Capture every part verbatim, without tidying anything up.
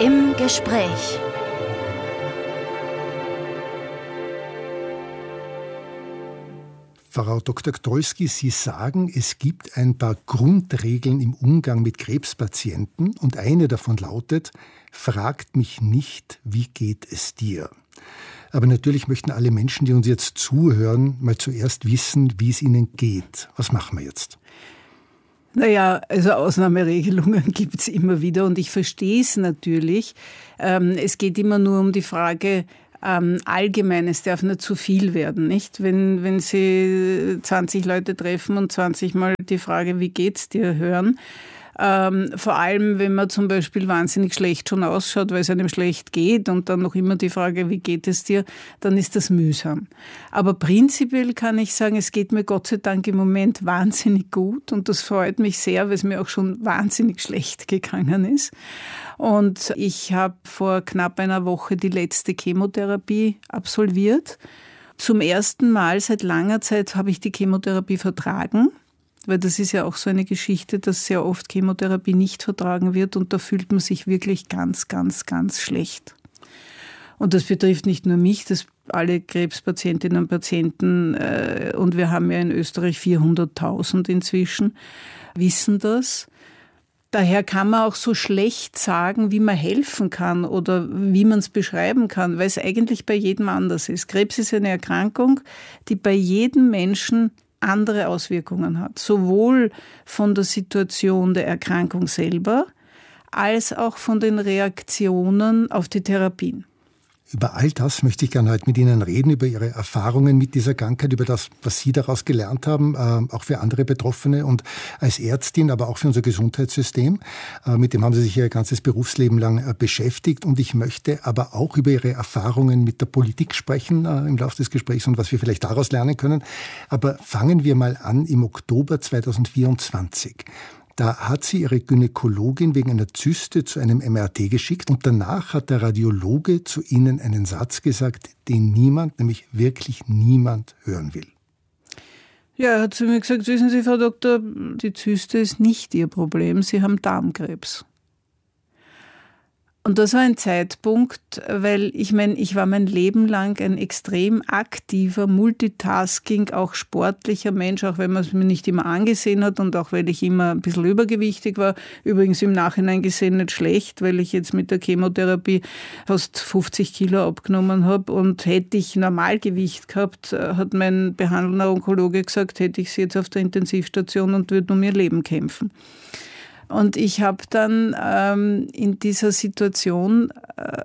Im Gespräch. Frau Doktor Gdolski, Sie sagen, es gibt ein paar Grundregeln im Umgang mit Krebspatienten und eine davon lautet, fragt mich nicht, wie geht es dir? Aber natürlich möchten alle Menschen, die uns jetzt zuhören, mal zuerst wissen, wie es ihnen geht. Was machen wir jetzt? Naja, also Ausnahmeregelungen gibt es immer wieder und ich verstehe es natürlich. Ähm, es geht immer nur um die Frage, ähm, allgemein, es darf nicht zu viel werden, nicht? Wenn, wenn Sie zwanzig Leute treffen und zwanzig Mal die Frage, wie geht's dir, hören. Ähm, vor allem, wenn man zum Beispiel wahnsinnig schlecht schon ausschaut, weil es einem schlecht geht und dann noch immer die Frage, wie geht es dir, dann ist das mühsam. Aber prinzipiell kann ich sagen, es geht mir Gott sei Dank im Moment wahnsinnig gut und das freut mich sehr, weil es mir auch schon wahnsinnig schlecht gegangen ist. Und ich habe vor knapp einer Woche die letzte Chemotherapie absolviert. Zum ersten Mal seit langer Zeit habe ich die Chemotherapie vertragen. Weil das ist ja auch so eine Geschichte, dass sehr oft Chemotherapie nicht vertragen wird und da fühlt man sich wirklich ganz, ganz, ganz schlecht. Und das betrifft nicht nur mich, das alle Krebspatientinnen und Patienten, äh, und wir haben ja in Österreich vierhunderttausend inzwischen, wissen das. Daher kann man auch so schlecht sagen, wie man helfen kann oder wie man es beschreiben kann, weil es eigentlich bei jedem anders ist. Krebs ist eine Erkrankung, die bei jedem Menschen andere Auswirkungen hat, sowohl von der Situation der Erkrankung selber als auch von den Reaktionen auf die Therapien. Über all das möchte ich gerne heute mit Ihnen reden, über Ihre Erfahrungen mit dieser Krankheit, über das, was Sie daraus gelernt haben, äh, auch für andere Betroffene und als Ärztin, aber auch für unser Gesundheitssystem. Äh, mit dem haben Sie sich Ihr ganzes Berufsleben lang äh, beschäftigt und ich möchte aber auch über Ihre Erfahrungen mit der Politik sprechen äh, im Laufe des Gesprächs und was wir vielleicht daraus lernen können. Aber fangen wir mal an im Oktober zweitausendvierundzwanzig. Da hat sie ihre Gynäkologin wegen einer Zyste zu einem M R T geschickt und danach hat der Radiologe zu Ihnen einen Satz gesagt, den niemand, nämlich wirklich niemand hören will. Ja, er hat zu mir gesagt, wissen Sie, Frau Doktor, die Zyste ist nicht Ihr Problem, Sie haben Darmkrebs. Und das war ein Zeitpunkt, weil ich meine, ich war mein Leben lang ein extrem aktiver, Multitasking, auch sportlicher Mensch, auch wenn man es mir nicht immer angesehen hat und auch weil ich immer ein bisschen übergewichtig war. Übrigens im Nachhinein gesehen nicht schlecht, weil ich jetzt mit der Chemotherapie fast fünfzig Kilo abgenommen habe und hätte ich Normalgewicht gehabt, hat mein behandelnder Onkologe gesagt, hätte ich sie jetzt auf der Intensivstation und würde um ihr Leben kämpfen. Und ich habe dann ähm, in dieser Situation äh,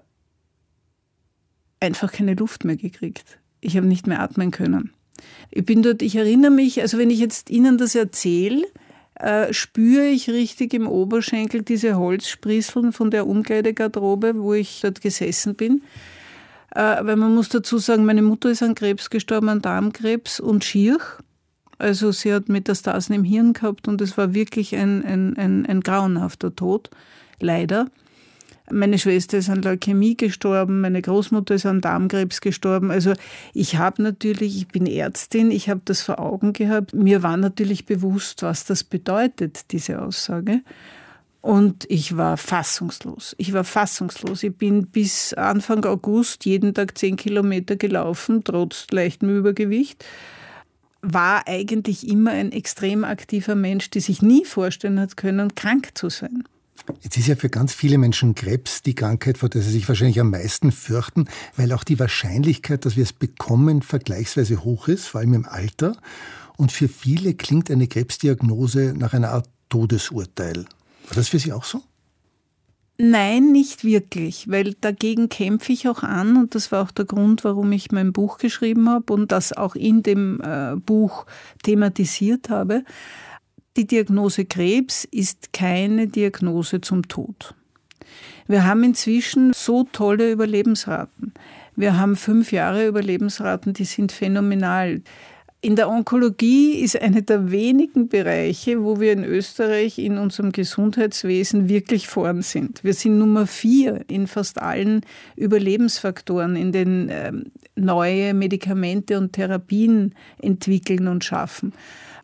einfach keine Luft mehr gekriegt. Ich habe nicht mehr atmen können. Ich bin dort, ich erinnere mich, also wenn ich jetzt Ihnen das erzähle, äh, spüre ich richtig im Oberschenkel diese Holzsprießeln von der Umkleidegarderobe, wo ich dort gesessen bin. Äh, weil man muss dazu sagen, meine Mutter ist an Krebs gestorben, an Darmkrebs und schier. Also sie hat Metastasen im Hirn gehabt und es war wirklich ein, ein, ein, ein grauenhafter Tod, leider. Meine Schwester ist an Leukämie gestorben, meine Großmutter ist an Darmkrebs gestorben. Also ich habe natürlich, ich bin Ärztin, ich habe das vor Augen gehabt. Mir war natürlich bewusst, was das bedeutet, diese Aussage. Und ich war fassungslos. Ich war fassungslos. Ich bin bis Anfang August jeden Tag zehn Kilometer gelaufen, trotz leichtem Übergewicht. War eigentlich immer ein extrem aktiver Mensch, der sich nie vorstellen hat können, krank zu sein. Jetzt ist ja für ganz viele Menschen Krebs die Krankheit, vor der sie sich wahrscheinlich am meisten fürchten, weil auch die Wahrscheinlichkeit, dass wir es bekommen, vergleichsweise hoch ist, vor allem im Alter. Und für viele klingt eine Krebsdiagnose nach einer Art Todesurteil. War das für Sie auch so? Nein, nicht wirklich, weil dagegen kämpfe ich auch an und das war auch der Grund, warum ich mein Buch geschrieben habe und das auch in dem äh, Buch thematisiert habe. Die Diagnose Krebs ist keine Diagnose zum Tod. Wir haben inzwischen so tolle Überlebensraten. Wir haben fünf Jahre Überlebensraten, die sind phänomenal. In der Onkologie ist einer der wenigen Bereiche, wo wir in Österreich in unserem Gesundheitswesen wirklich vorn sind. Wir sind Nummer vier in fast allen Überlebensfaktoren, in denen äh, neue Medikamente und Therapien entwickeln und schaffen.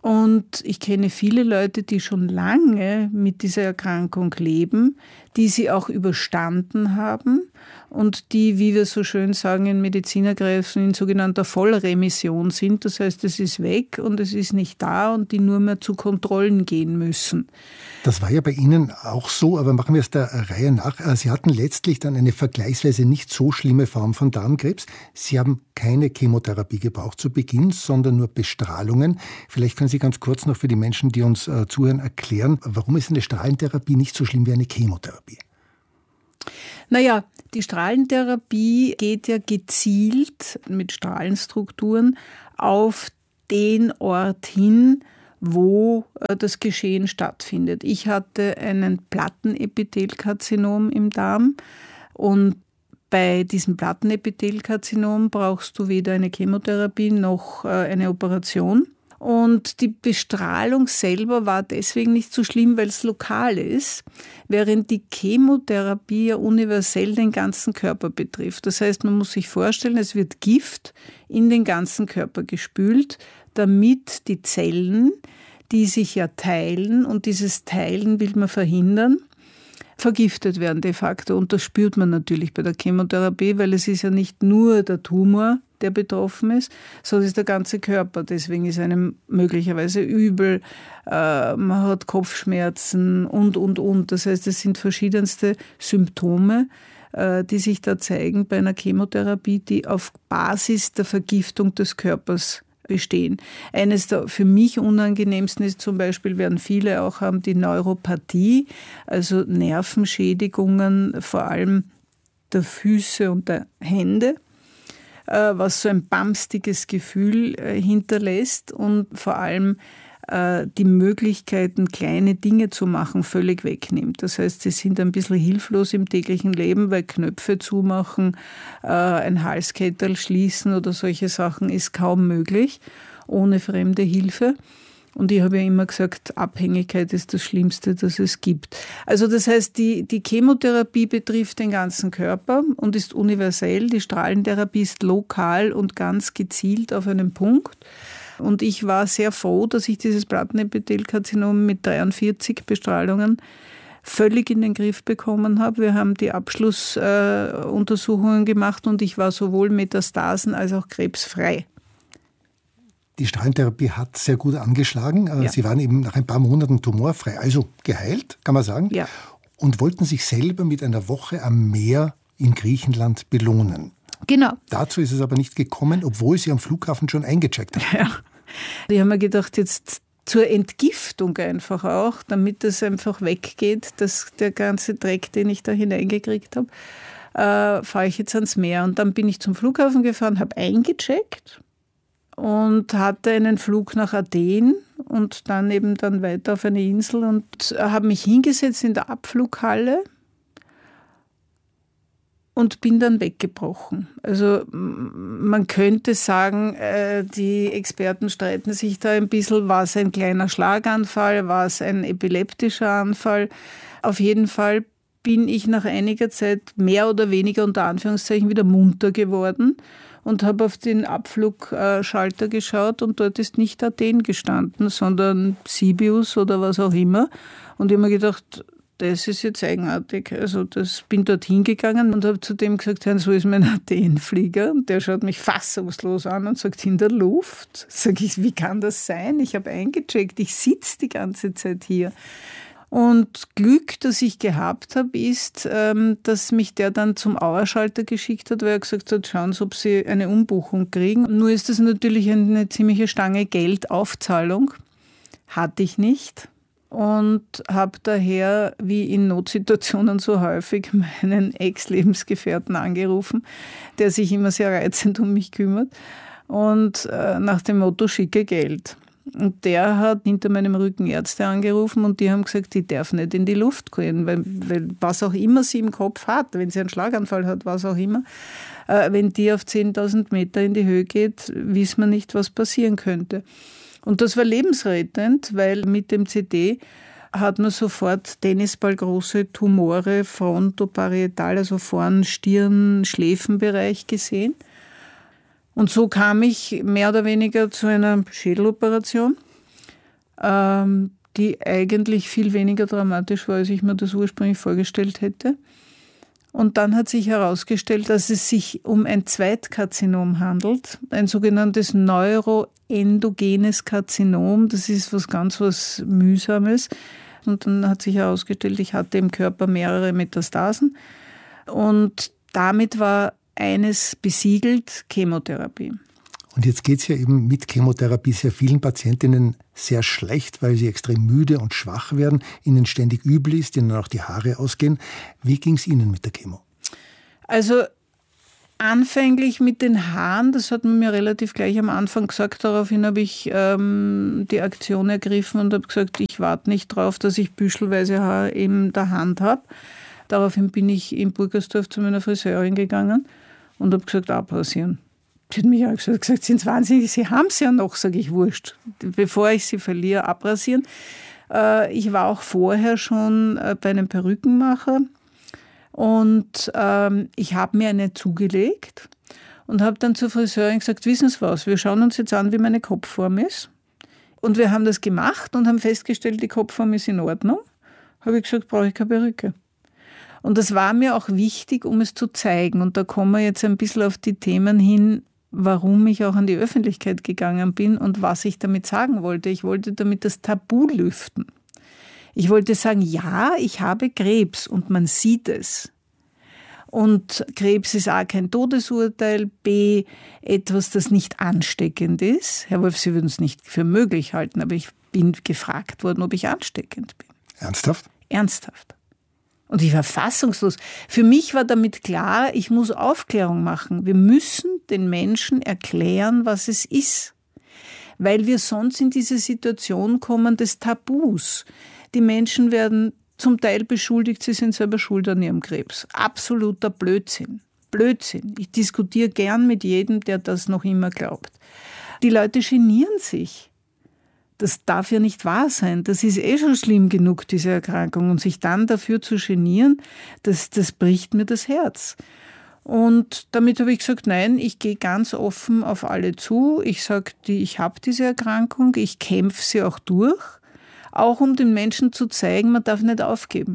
Und ich kenne viele Leute, die schon lange mit dieser Erkrankung leben, die sie auch überstanden haben und die, wie wir so schön sagen in Medizinerkreisen, in sogenannter Vollremission sind. Das heißt, es ist weg und es ist nicht da und die nur mehr zu Kontrollen gehen müssen. Das war ja bei Ihnen auch so, aber machen wir es der Reihe nach. Sie hatten letztlich dann eine vergleichsweise nicht so schlimme Form von Darmkrebs. Sie haben keine Chemotherapie gebraucht zu Beginn, sondern nur Bestrahlungen. Vielleicht können Sie ganz kurz noch für die Menschen, die uns äh, zuhören, erklären, warum ist eine Strahlentherapie nicht so schlimm wie eine Chemotherapie? Naja, die Strahlentherapie geht ja gezielt mit Strahlenstrukturen auf den Ort hin, wo das Geschehen stattfindet. Ich hatte einen Plattenepithelkarzinom im Darm und bei diesem Plattenepithelkarzinom brauchst du weder eine Chemotherapie noch eine Operation. Und die Bestrahlung selber war deswegen nicht so schlimm, weil es lokal ist, während die Chemotherapie ja universell den ganzen Körper betrifft. Das heißt, man muss sich vorstellen, es wird Gift in den ganzen Körper gespült, damit die Zellen, die sich ja teilen, und dieses Teilen will man verhindern, vergiftet werden de facto. Und das spürt man natürlich bei der Chemotherapie, weil es ist ja nicht nur der Tumor, der betroffen ist, sondern es ist der ganze Körper. Deswegen ist einem möglicherweise übel, äh, man hat Kopfschmerzen und, und, und. Das heißt, es sind verschiedenste Symptome, äh, die sich da zeigen bei einer Chemotherapie, die auf Basis der Vergiftung des Körpers bestehen. Eines der für mich unangenehmsten ist zum Beispiel, werden viele auch haben, die Neuropathie, also Nervenschädigungen, vor allem der Füße und der Hände, was so ein bamstiges Gefühl hinterlässt und vor allem die Möglichkeiten, kleine Dinge zu machen, völlig wegnimmt. Das heißt, sie sind ein bisschen hilflos im täglichen Leben, weil Knöpfe zumachen, ein Halskettel schließen oder solche Sachen ist kaum möglich, ohne fremde Hilfe. Und ich habe ja immer gesagt, Abhängigkeit ist das Schlimmste, das es gibt. Also das heißt, die, die Chemotherapie betrifft den ganzen Körper und ist universell. Die Strahlentherapie ist lokal und ganz gezielt auf einen Punkt. Und ich war sehr froh, dass ich dieses Plattenepithelkarzinom mit dreiundvierzig Bestrahlungen völlig in den Griff bekommen habe. Wir haben die Abschlussuntersuchungen äh, gemacht und ich war sowohl Metastasen als auch krebsfrei. Die Strahlentherapie hat sehr gut angeschlagen. Ja. Sie waren eben nach ein paar Monaten tumorfrei, also geheilt, kann man sagen. Ja. Und wollten sich selber mit einer Woche am Meer in Griechenland belohnen. Genau. Dazu ist es aber nicht gekommen, obwohl Sie am Flughafen schon eingecheckt haben. Ja. Ich habe mir gedacht, jetzt zur Entgiftung einfach auch, damit das einfach weggeht, dass der ganze Dreck, den ich da hineingekriegt habe, äh, fahre ich jetzt ans Meer. Und dann bin ich zum Flughafen gefahren, habe eingecheckt und hatte einen Flug nach Athen und dann eben dann weiter auf eine Insel und habe mich hingesetzt in der Abflughalle und bin dann weggebrochen. Also man könnte sagen, die Experten streiten sich da ein bisschen, war es ein kleiner Schlaganfall, war es ein epileptischer Anfall. Auf jeden Fall bin ich nach einiger Zeit mehr oder weniger unter Anführungszeichen wieder munter geworden und habe auf den Abflugschalter geschaut und dort ist nicht Athen gestanden, sondern Sibius oder was auch immer. Und ich habe mir gedacht, das ist jetzt eigenartig. Also das bin dort hingegangen und habe zu dem gesagt, Herrn, so ist mein Athen-Flieger. Und der schaut mich fassungslos an und sagt, in der Luft. Sag ich, wie kann das sein? Ich habe eingecheckt, ich sitze die ganze Zeit hier. Und Glück, das ich gehabt habe, ist, dass mich der dann zum Auerschalter geschickt hat, weil er gesagt hat, schauen Sie, ob Sie eine Umbuchung kriegen. Nur ist das natürlich eine ziemliche Stange Geld, Aufzahlung. Hatte ich nicht. Und habe daher, wie in Notsituationen so häufig, meinen Ex-Lebensgefährten angerufen, der sich immer sehr reizend um mich kümmert. Und nach dem Motto, schicke Geld. Und der hat hinter meinem Rücken Ärzte angerufen und die haben gesagt, die darf nicht in die Luft gehen, weil, weil was auch immer sie im Kopf hat, wenn sie einen Schlaganfall hat, was auch immer, äh, wenn die auf zehntausend Meter in die Höhe geht, wissen wir nicht, was passieren könnte. Und das war lebensrettend, weil mit dem C T hat man sofort tennisballgroße Tumore frontoparietal, also vorn Stirn, Schläfenbereich gesehen. Und so kam ich mehr oder weniger zu einer Schädeloperation ähm, die eigentlich viel weniger dramatisch war, als ich mir das ursprünglich vorgestellt hätte. Und dann hat sich herausgestellt, dass es sich um ein Zweitkarzinom handelt, ein sogenanntes neuroendogenes Karzinom. Das ist was ganz was Mühsames. Und dann hat sich herausgestellt, ich hatte im Körper mehrere Metastasen. Und damit war eines besiegelt: Chemotherapie. Und jetzt geht es ja eben mit Chemotherapie sehr vielen Patientinnen sehr schlecht, weil sie extrem müde und schwach werden, ihnen ständig übel ist, ihnen auch die Haare ausgehen. Wie ging es Ihnen mit der Chemo? Also anfänglich mit den Haaren, das hat man mir relativ gleich am Anfang gesagt. Daraufhin habe ich ähm, die Aktion ergriffen und habe gesagt, ich warte nicht drauf, dass ich büschelweise Haare in der Hand habe. Daraufhin bin ich in Burgersdorf zu meiner Friseurin gegangen und habe gesagt, abrasieren. Sie hat mich auch gesagt, sind Sie wahnsinnig, Sie haben es ja noch, sage ich, wurscht. Bevor ich sie verliere, abrasieren. Äh, ich war auch vorher schon äh, bei einem Perückenmacher und ähm, ich habe mir eine zugelegt und habe dann zur Friseurin gesagt, wissen Sie was, wir schauen uns jetzt an, wie meine Kopfform ist. Und wir haben das gemacht und haben festgestellt, die Kopfform ist in Ordnung. Habe ich gesagt, brauche ich keine Perücke. Und das war mir auch wichtig, um es zu zeigen. Und da kommen wir jetzt ein bisschen auf die Themen hin, warum ich auch an die Öffentlichkeit gegangen bin und was ich damit sagen wollte. Ich wollte damit das Tabu lüften. Ich wollte sagen, ja, ich habe Krebs und man sieht es. Und Krebs ist A, kein Todesurteil, B, etwas, das nicht ansteckend ist. Herr Wolf, Sie würden es nicht für möglich halten, aber ich bin gefragt worden, ob ich ansteckend bin. Ernsthaft? Ernsthaft. Und ich war fassungslos. Für mich war damit klar, ich muss Aufklärung machen. Wir müssen den Menschen erklären, was es ist. Weil wir sonst in diese Situation kommen des Tabus. Die Menschen werden zum Teil beschuldigt, sie sind selber schuld an ihrem Krebs. Absoluter Blödsinn. Blödsinn. Ich diskutiere gern mit jedem, der das noch immer glaubt. Die Leute genieren sich. Das darf ja nicht wahr sein. Das ist eh schon schlimm genug, diese Erkrankung. Und sich dann dafür zu genieren, das, das bricht mir das Herz. Und damit habe ich gesagt, nein, ich gehe ganz offen auf alle zu. Ich sage, ich habe diese Erkrankung, ich kämpfe sie auch durch. Auch um den Menschen zu zeigen, man darf nicht aufgeben.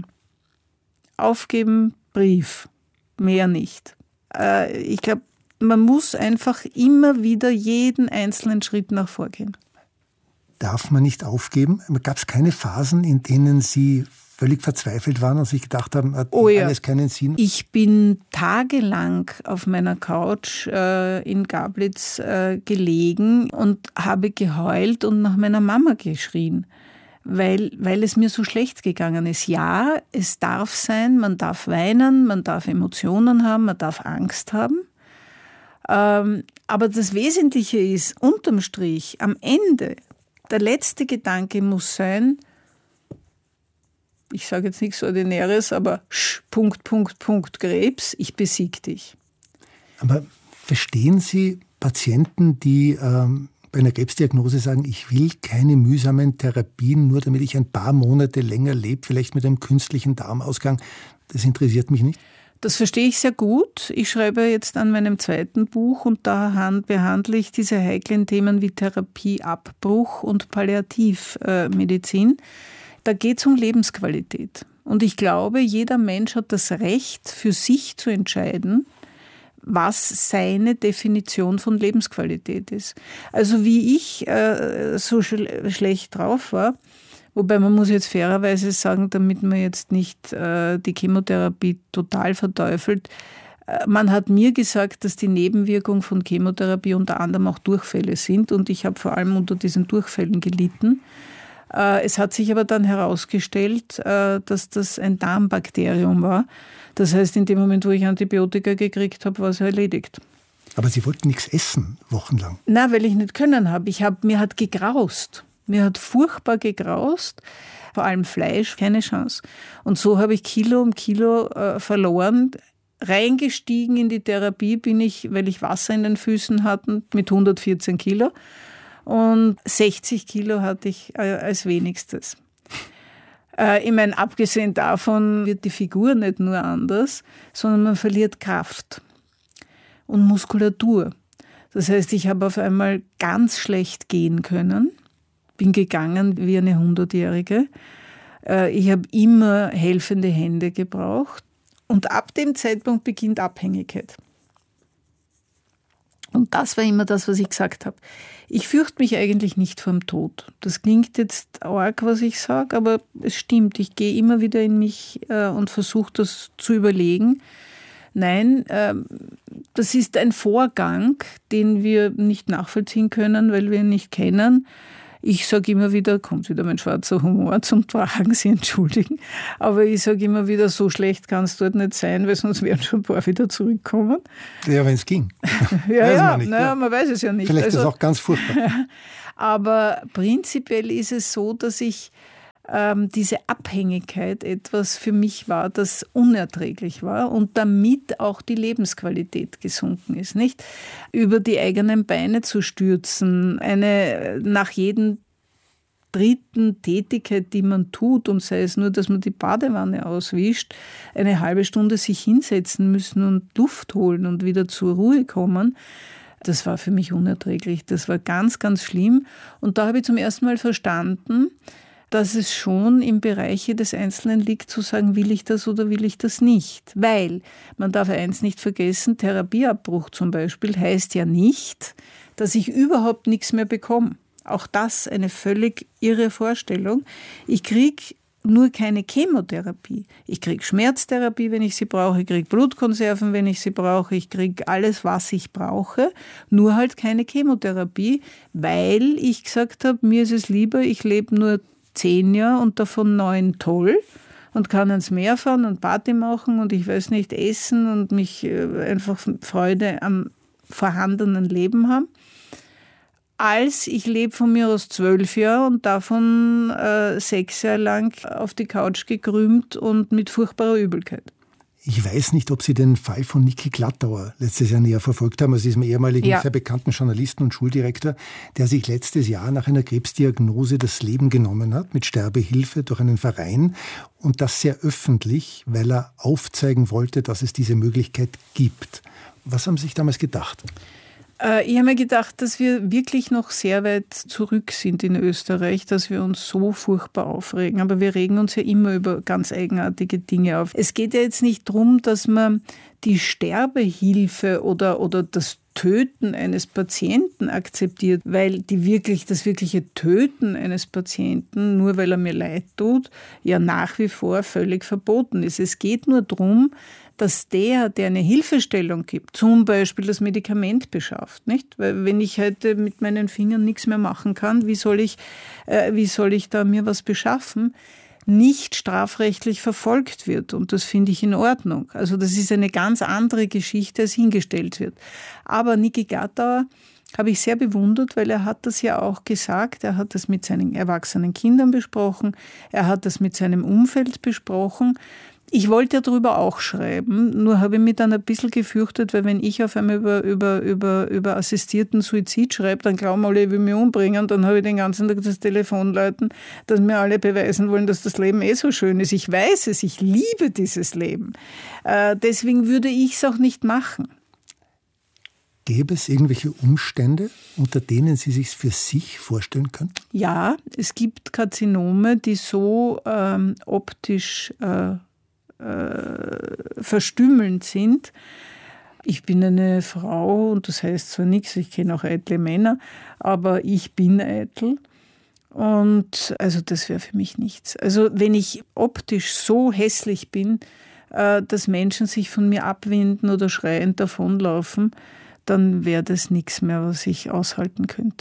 Aufgeben, Brief, mehr nicht. Äh, ich glaube, man muss einfach immer wieder jeden einzelnen Schritt nach vorgehen. Darf man nicht aufgeben? Gab es keine Phasen, in denen Sie völlig verzweifelt waren und sich gedacht haben, hat oh ja. alles keinen Sinn? Ich bin tagelang auf meiner Couch äh, in Gablitz äh, gelegen und habe geheult und nach meiner Mama geschrien, weil, weil es mir so schlecht gegangen ist. Ja, es darf sein, man darf weinen, man darf Emotionen haben, man darf Angst haben. Ähm, aber das Wesentliche ist, unterm Strich, am Ende, der letzte Gedanke muss sein, ich sage jetzt nichts Ordinäres, aber sch, Punkt, Punkt, Punkt, Krebs, ich besiege dich. Aber verstehen Sie Patienten, die ähm, bei einer Krebsdiagnose sagen, ich will keine mühsamen Therapien, nur damit ich ein paar Monate länger lebe, vielleicht mit einem künstlichen Darmausgang, das interessiert mich nicht? Das verstehe ich sehr gut. Ich schreibe jetzt an meinem zweiten Buch und da behandle ich diese heiklen Themen wie Therapieabbruch und Palliativmedizin. Da geht es um Lebensqualität. Und ich glaube, jeder Mensch hat das Recht, für sich zu entscheiden, was seine Definition von Lebensqualität ist. Also wie ich äh, so schl- schlecht drauf war, wobei man muss jetzt fairerweise sagen, damit man jetzt nicht äh, die Chemotherapie total verteufelt, äh, man hat mir gesagt, dass die Nebenwirkungen von Chemotherapie unter anderem auch Durchfälle sind und ich habe vor allem unter diesen Durchfällen gelitten. Äh, es hat sich aber dann herausgestellt, äh, dass das ein Darmbakterium war. Das heißt, in dem Moment, wo ich Antibiotika gekriegt habe, war es erledigt. Aber Sie wollten nichts essen, wochenlang? Na, weil ich nicht können habe. Ich hab, mir hat gegraust. Mir hat furchtbar gegraust, vor allem Fleisch, keine Chance. Und so habe ich Kilo um Kilo äh, verloren. Reingestiegen in die Therapie bin ich, weil ich Wasser in den Füßen hatte, mit hundertvierzehn Kilo. Und sechzig Kilo hatte ich äh, als wenigstes. Äh, ich meine, abgesehen davon wird die Figur nicht nur anders, sondern man verliert Kraft und Muskulatur. Das heißt, ich habe auf einmal ganz schlecht gehen können. bin gegangen wie eine Hundertjährige. Ich habe immer helfende Hände gebraucht. Und ab dem Zeitpunkt beginnt Abhängigkeit. Und das war immer das, was ich gesagt habe. Ich fürchte mich eigentlich nicht vor dem Tod. Das klingt jetzt arg, was ich sage, aber es stimmt. Ich gehe immer wieder in mich äh, und versuche das zu überlegen. Nein, äh, das ist ein Vorgang, den wir nicht nachvollziehen können, weil wir ihn nicht kennen. Ich sage immer wieder, kommt wieder mein schwarzer Humor zum Tragen, Sie entschuldigen, aber ich sage immer wieder, so schlecht kann es dort nicht sein, weil sonst werden schon ein paar wieder zurückkommen. Ja, wenn es ging. ja, weiß ja, man, nicht, naja, ja, man weiß es ja nicht. Vielleicht also, ist es auch ganz furchtbar. Aber prinzipiell ist es so, dass ich ähm, diese Abhängigkeit etwas für mich war, das unerträglich war und damit auch die Lebensqualität gesunken ist, nicht? Über die eigenen Beine zu stürzen, eine nach jedem dritten Tätigkeit, die man tut, und sei es nur, dass man die Badewanne auswischt, eine halbe Stunde sich hinsetzen müssen und Luft holen und wieder zur Ruhe kommen. Das war für mich unerträglich. Das war ganz, ganz schlimm. Und da habe ich zum ersten Mal verstanden, dass es schon im Bereich des Einzelnen liegt, zu sagen, will ich das oder will ich das nicht. Weil, man darf eins nicht vergessen, Therapieabbruch zum Beispiel heißt ja nicht, dass ich überhaupt nichts mehr bekomme. Auch das eine völlig irre Vorstellung. Ich kriege nur keine Chemotherapie. Ich kriege Schmerztherapie, wenn ich sie brauche, ich kriege Blutkonserven, wenn ich sie brauche, ich kriege alles, was ich brauche, nur halt keine Chemotherapie, weil ich gesagt habe, mir ist es lieber, ich lebe nur zehn Jahre und davon neun toll und kann ans Meer fahren und Party machen und ich weiß nicht, essen und mich einfach Freude am vorhandenen Leben haben, als ich lebe von mir aus zwölf Jahre und davon äh, sechs Jahre lang auf die Couch gekrümmt und mit furchtbarer Übelkeit. Ich weiß nicht, ob Sie den Fall von Niki Glattauer letztes Jahr näher verfolgt haben. Also diesem ehemaligen, ja. sehr bekannten Journalisten und Schuldirektor, der sich letztes Jahr nach einer Krebsdiagnose das Leben genommen hat, mit Sterbehilfe durch einen Verein. Und das sehr öffentlich, weil er aufzeigen wollte, dass es diese Möglichkeit gibt. Was haben Sie sich damals gedacht? Ich habe mir gedacht, dass wir wirklich noch sehr weit zurück sind in Österreich, dass wir uns so furchtbar aufregen. Aber wir regen uns ja immer über ganz eigenartige Dinge auf. Es geht ja jetzt nicht darum, dass man die Sterbehilfe oder, oder das Töten eines Patienten akzeptiert, weil die wirklich, das wirkliche Töten eines Patienten, nur weil er mir leid tut, ja nach wie vor völlig verboten ist. Es geht nur darum, dass der, der eine Hilfestellung gibt, zum Beispiel das Medikament beschafft, nicht? Weil wenn ich heute mit meinen Fingern nichts mehr machen kann, wie soll ich, äh, wie soll ich da mir was beschaffen? Nicht strafrechtlich verfolgt wird. Und das finde ich in Ordnung. Also das ist eine ganz andere Geschichte, als hingestellt wird. Aber Niki Glattauer habe ich sehr bewundert, weil er hat das ja auch gesagt. Er hat das mit seinen erwachsenen Kindern besprochen. Er hat das mit seinem Umfeld besprochen. Ich wollte ja darüber auch schreiben, nur habe ich mich dann ein bisschen gefürchtet, weil wenn ich auf einmal über, über, über, über assistierten Suizid schreibe, dann glauben alle, ich will mich umbringen, dann habe ich den ganzen Tag das Telefon läuten, dass mir alle beweisen wollen, dass das Leben eh so schön ist. Ich weiß es, ich liebe dieses Leben. Äh, deswegen würde ich es auch nicht machen. Gäbe es irgendwelche Umstände, unter denen Sie sich für sich vorstellen können? Ja, es gibt Karzinome, die so ähm, optisch äh, verstümmelnd sind. Ich bin eine Frau und das heißt zwar nichts, ich kenne auch eitle Männer, aber ich bin eitel und also das wäre für mich nichts. Also wenn ich optisch so hässlich bin, dass Menschen sich von mir abwenden oder schreiend davonlaufen, dann wäre das nichts mehr, was ich aushalten könnte.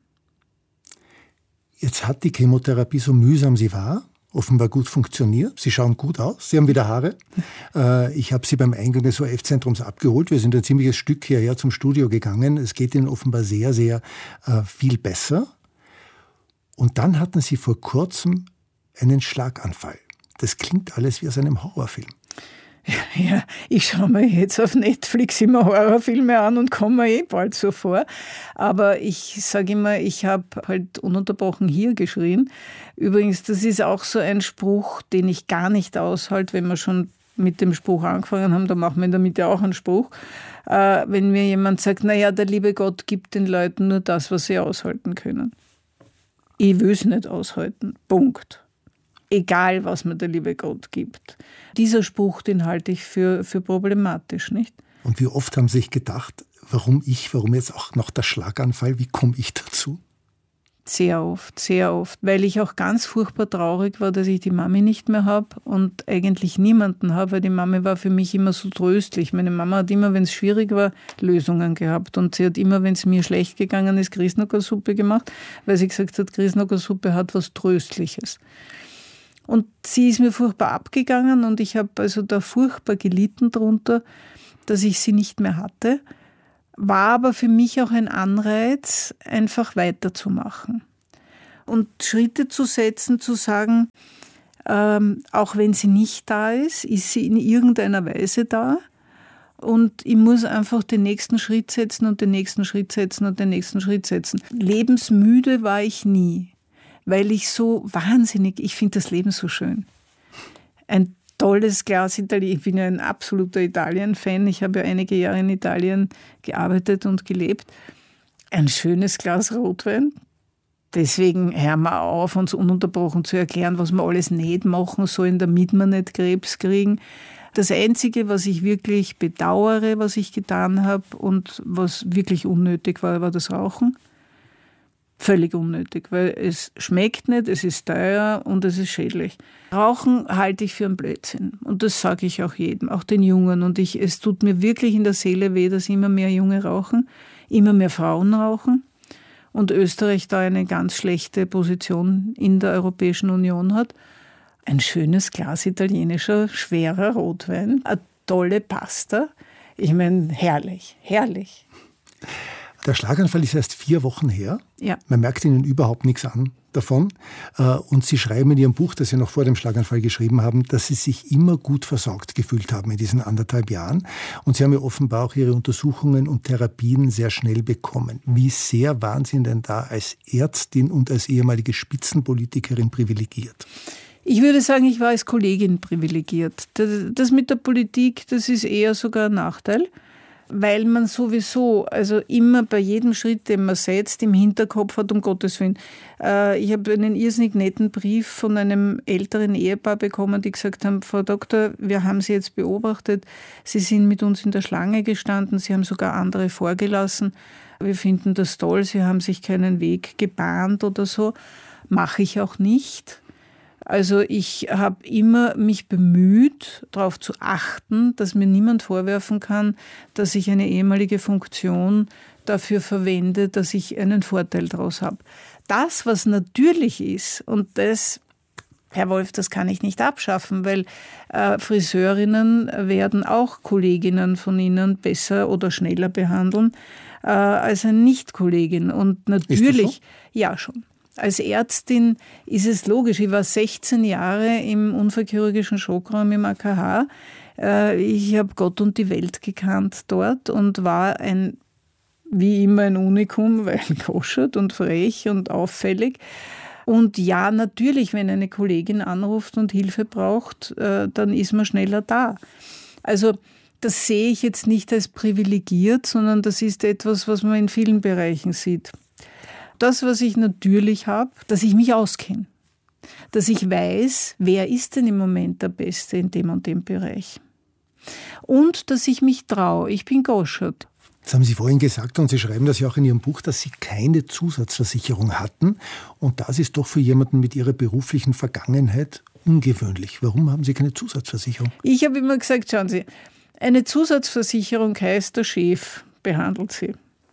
Jetzt hat die Chemotherapie, so mühsam sie war, offenbar gut funktioniert. Sie schauen gut aus. Sie haben wieder Haare. Ich habe Sie beim Eingang des O R F-Zentrums abgeholt. Wir sind ein ziemliches Stück hierher zum Studio gegangen. Es geht Ihnen offenbar sehr, sehr viel besser. Und dann hatten Sie vor kurzem einen Schlaganfall. Das klingt alles wie aus einem Horrorfilm. Ja, ich schaue mir jetzt auf Netflix immer Horrorfilme an und komme mir eh bald so vor. Aber ich sage immer, ich habe halt ununterbrochen hier geschrien. Übrigens, das ist auch so ein Spruch, den ich gar nicht aushalte, wenn wir schon mit dem Spruch angefangen haben, dann machen wir in der Mitte auch einen Spruch. Äh, wenn mir jemand sagt, naja, der liebe Gott gibt den Leuten nur das, was sie aushalten können. Ich will es nicht aushalten. Punkt. Egal, was mir der liebe Gott gibt. Dieser Spruch, den halte ich für, für problematisch, nicht? Und wie oft haben Sie sich gedacht, warum ich, warum jetzt auch noch der Schlaganfall, wie komme ich dazu? Sehr oft, sehr oft, weil ich auch ganz furchtbar traurig war, dass ich die Mami nicht mehr habe und eigentlich niemanden habe, weil die Mami war für mich immer so tröstlich. Meine Mama hat immer, wenn es schwierig war, Lösungen gehabt und sie hat immer, wenn es mir schlecht gegangen ist, Grießnockersuppe gemacht, weil sie gesagt hat, Grießnockersuppe hat was Tröstliches. Und sie ist mir furchtbar abgegangen und ich habe also da furchtbar gelitten drunter, dass ich sie nicht mehr hatte. War aber für mich auch ein Anreiz, einfach weiterzumachen und Schritte zu setzen, zu sagen, ähm, auch wenn sie nicht da ist, ist sie in irgendeiner Weise da und ich muss einfach den nächsten Schritt setzen und den nächsten Schritt setzen und den nächsten Schritt setzen. Lebensmüde war ich nie, weil ich so wahnsinnig, ich finde das Leben so schön. Ein tolles Glas Italien. Ich bin ja ein absoluter Italien-Fan. Ich habe ja einige Jahre in Italien gearbeitet und gelebt. Ein schönes Glas Rotwein. Deswegen hören wir auf, uns ununterbrochen zu erklären, was wir alles nicht machen sollen, damit wir nicht Krebs kriegen. Das Einzige, was ich wirklich bedauere, was ich getan habe und was wirklich unnötig war, war das Rauchen. Völlig unnötig, weil es schmeckt nicht, es ist teuer und es ist schädlich. Rauchen halte ich für einen Blödsinn und das sage ich auch jedem, auch den Jungen. Und ich, es tut mir wirklich in der Seele weh, dass immer mehr Junge rauchen, immer mehr Frauen rauchen und Österreich da eine ganz schlechte Position in der Europäischen Union hat. Ein schönes Glas italienischer, schwerer Rotwein, eine tolle Pasta. Ich meine, herrlich, herrlich. Der Schlaganfall ist erst vier Wochen her. Ja. Man merkt Ihnen überhaupt nichts an davon. Und Sie schreiben in Ihrem Buch, das Sie noch vor dem Schlaganfall geschrieben haben, dass Sie sich immer gut versorgt gefühlt haben in diesen anderthalb Jahren. Und Sie haben ja offenbar auch Ihre Untersuchungen und Therapien sehr schnell bekommen. Wie sehr waren Sie denn da als Ärztin und als ehemalige Spitzenpolitikerin privilegiert? Ich würde sagen, ich war als Kollegin privilegiert. Das mit der Politik, das ist eher sogar ein Nachteil. Weil man sowieso, also immer bei jedem Schritt, den man setzt, im Hinterkopf hat, um Gottes Willen. Äh, ich habe einen irrsinnig netten Brief von einem älteren Ehepaar bekommen, die gesagt haben, Frau Doktor, wir haben Sie jetzt beobachtet, Sie sind mit uns in der Schlange gestanden, Sie haben sogar andere vorgelassen. Wir finden das toll, Sie haben sich keinen Weg gebahnt oder so. Mache ich auch nicht. Also ich habe immer mich bemüht, darauf zu achten, dass mir niemand vorwerfen kann, dass ich eine ehemalige Funktion dafür verwende, dass ich einen Vorteil daraus habe. Das, was natürlich ist, und das, Herr Wolf, das kann ich nicht abschaffen, weil äh, Friseurinnen werden auch Kolleginnen von Ihnen besser oder schneller behandeln äh, als eine Nicht-Kollegin. Und natürlich, ja schon. Als Ärztin ist es logisch. Ich war sechzehn Jahre im unfallchirurgischen Schockraum im A K H. Ich habe Gott und die Welt gekannt dort und war ein, wie immer ein Unikum, weil koschert und frech und auffällig. Und ja, natürlich, wenn eine Kollegin anruft und Hilfe braucht, dann ist man schneller da. Also das sehe ich jetzt nicht als privilegiert, sondern das ist etwas, was man in vielen Bereichen sieht. Das, was ich natürlich habe, dass ich mich auskenne. Dass ich weiß, wer ist denn im Moment der Beste in dem und dem Bereich. Und dass ich mich traue. Ich bin Goschert. Das haben Sie vorhin gesagt und Sie schreiben das ja auch in Ihrem Buch, dass Sie keine Zusatzversicherung hatten. Und das ist doch für jemanden mit Ihrer beruflichen Vergangenheit ungewöhnlich. Warum haben Sie keine Zusatzversicherung? Ich habe immer gesagt, schauen Sie, eine Zusatzversicherung heißt, der Chef behandelt Sie.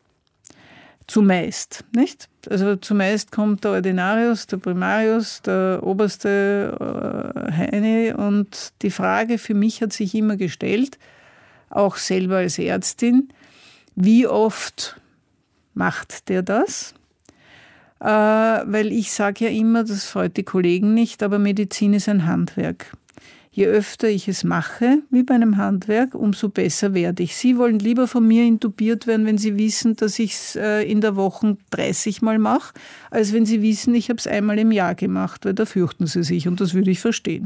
Zumeist, nicht? Also zumeist kommt der Ordinarius, der Primarius, der oberste äh, Heini und die Frage für mich hat sich immer gestellt, auch selber als Ärztin, wie oft macht der das? Äh, weil ich sage ja immer, das freut die Kollegen nicht, aber Medizin ist ein Handwerk. Je öfter ich es mache, wie bei einem Handwerk, umso besser werde ich. Sie wollen lieber von mir intubiert werden, wenn Sie wissen, dass ich es in der Woche dreißig Mal mache, als wenn Sie wissen, ich habe es einmal im Jahr gemacht, weil da fürchten Sie sich und das würde ich verstehen.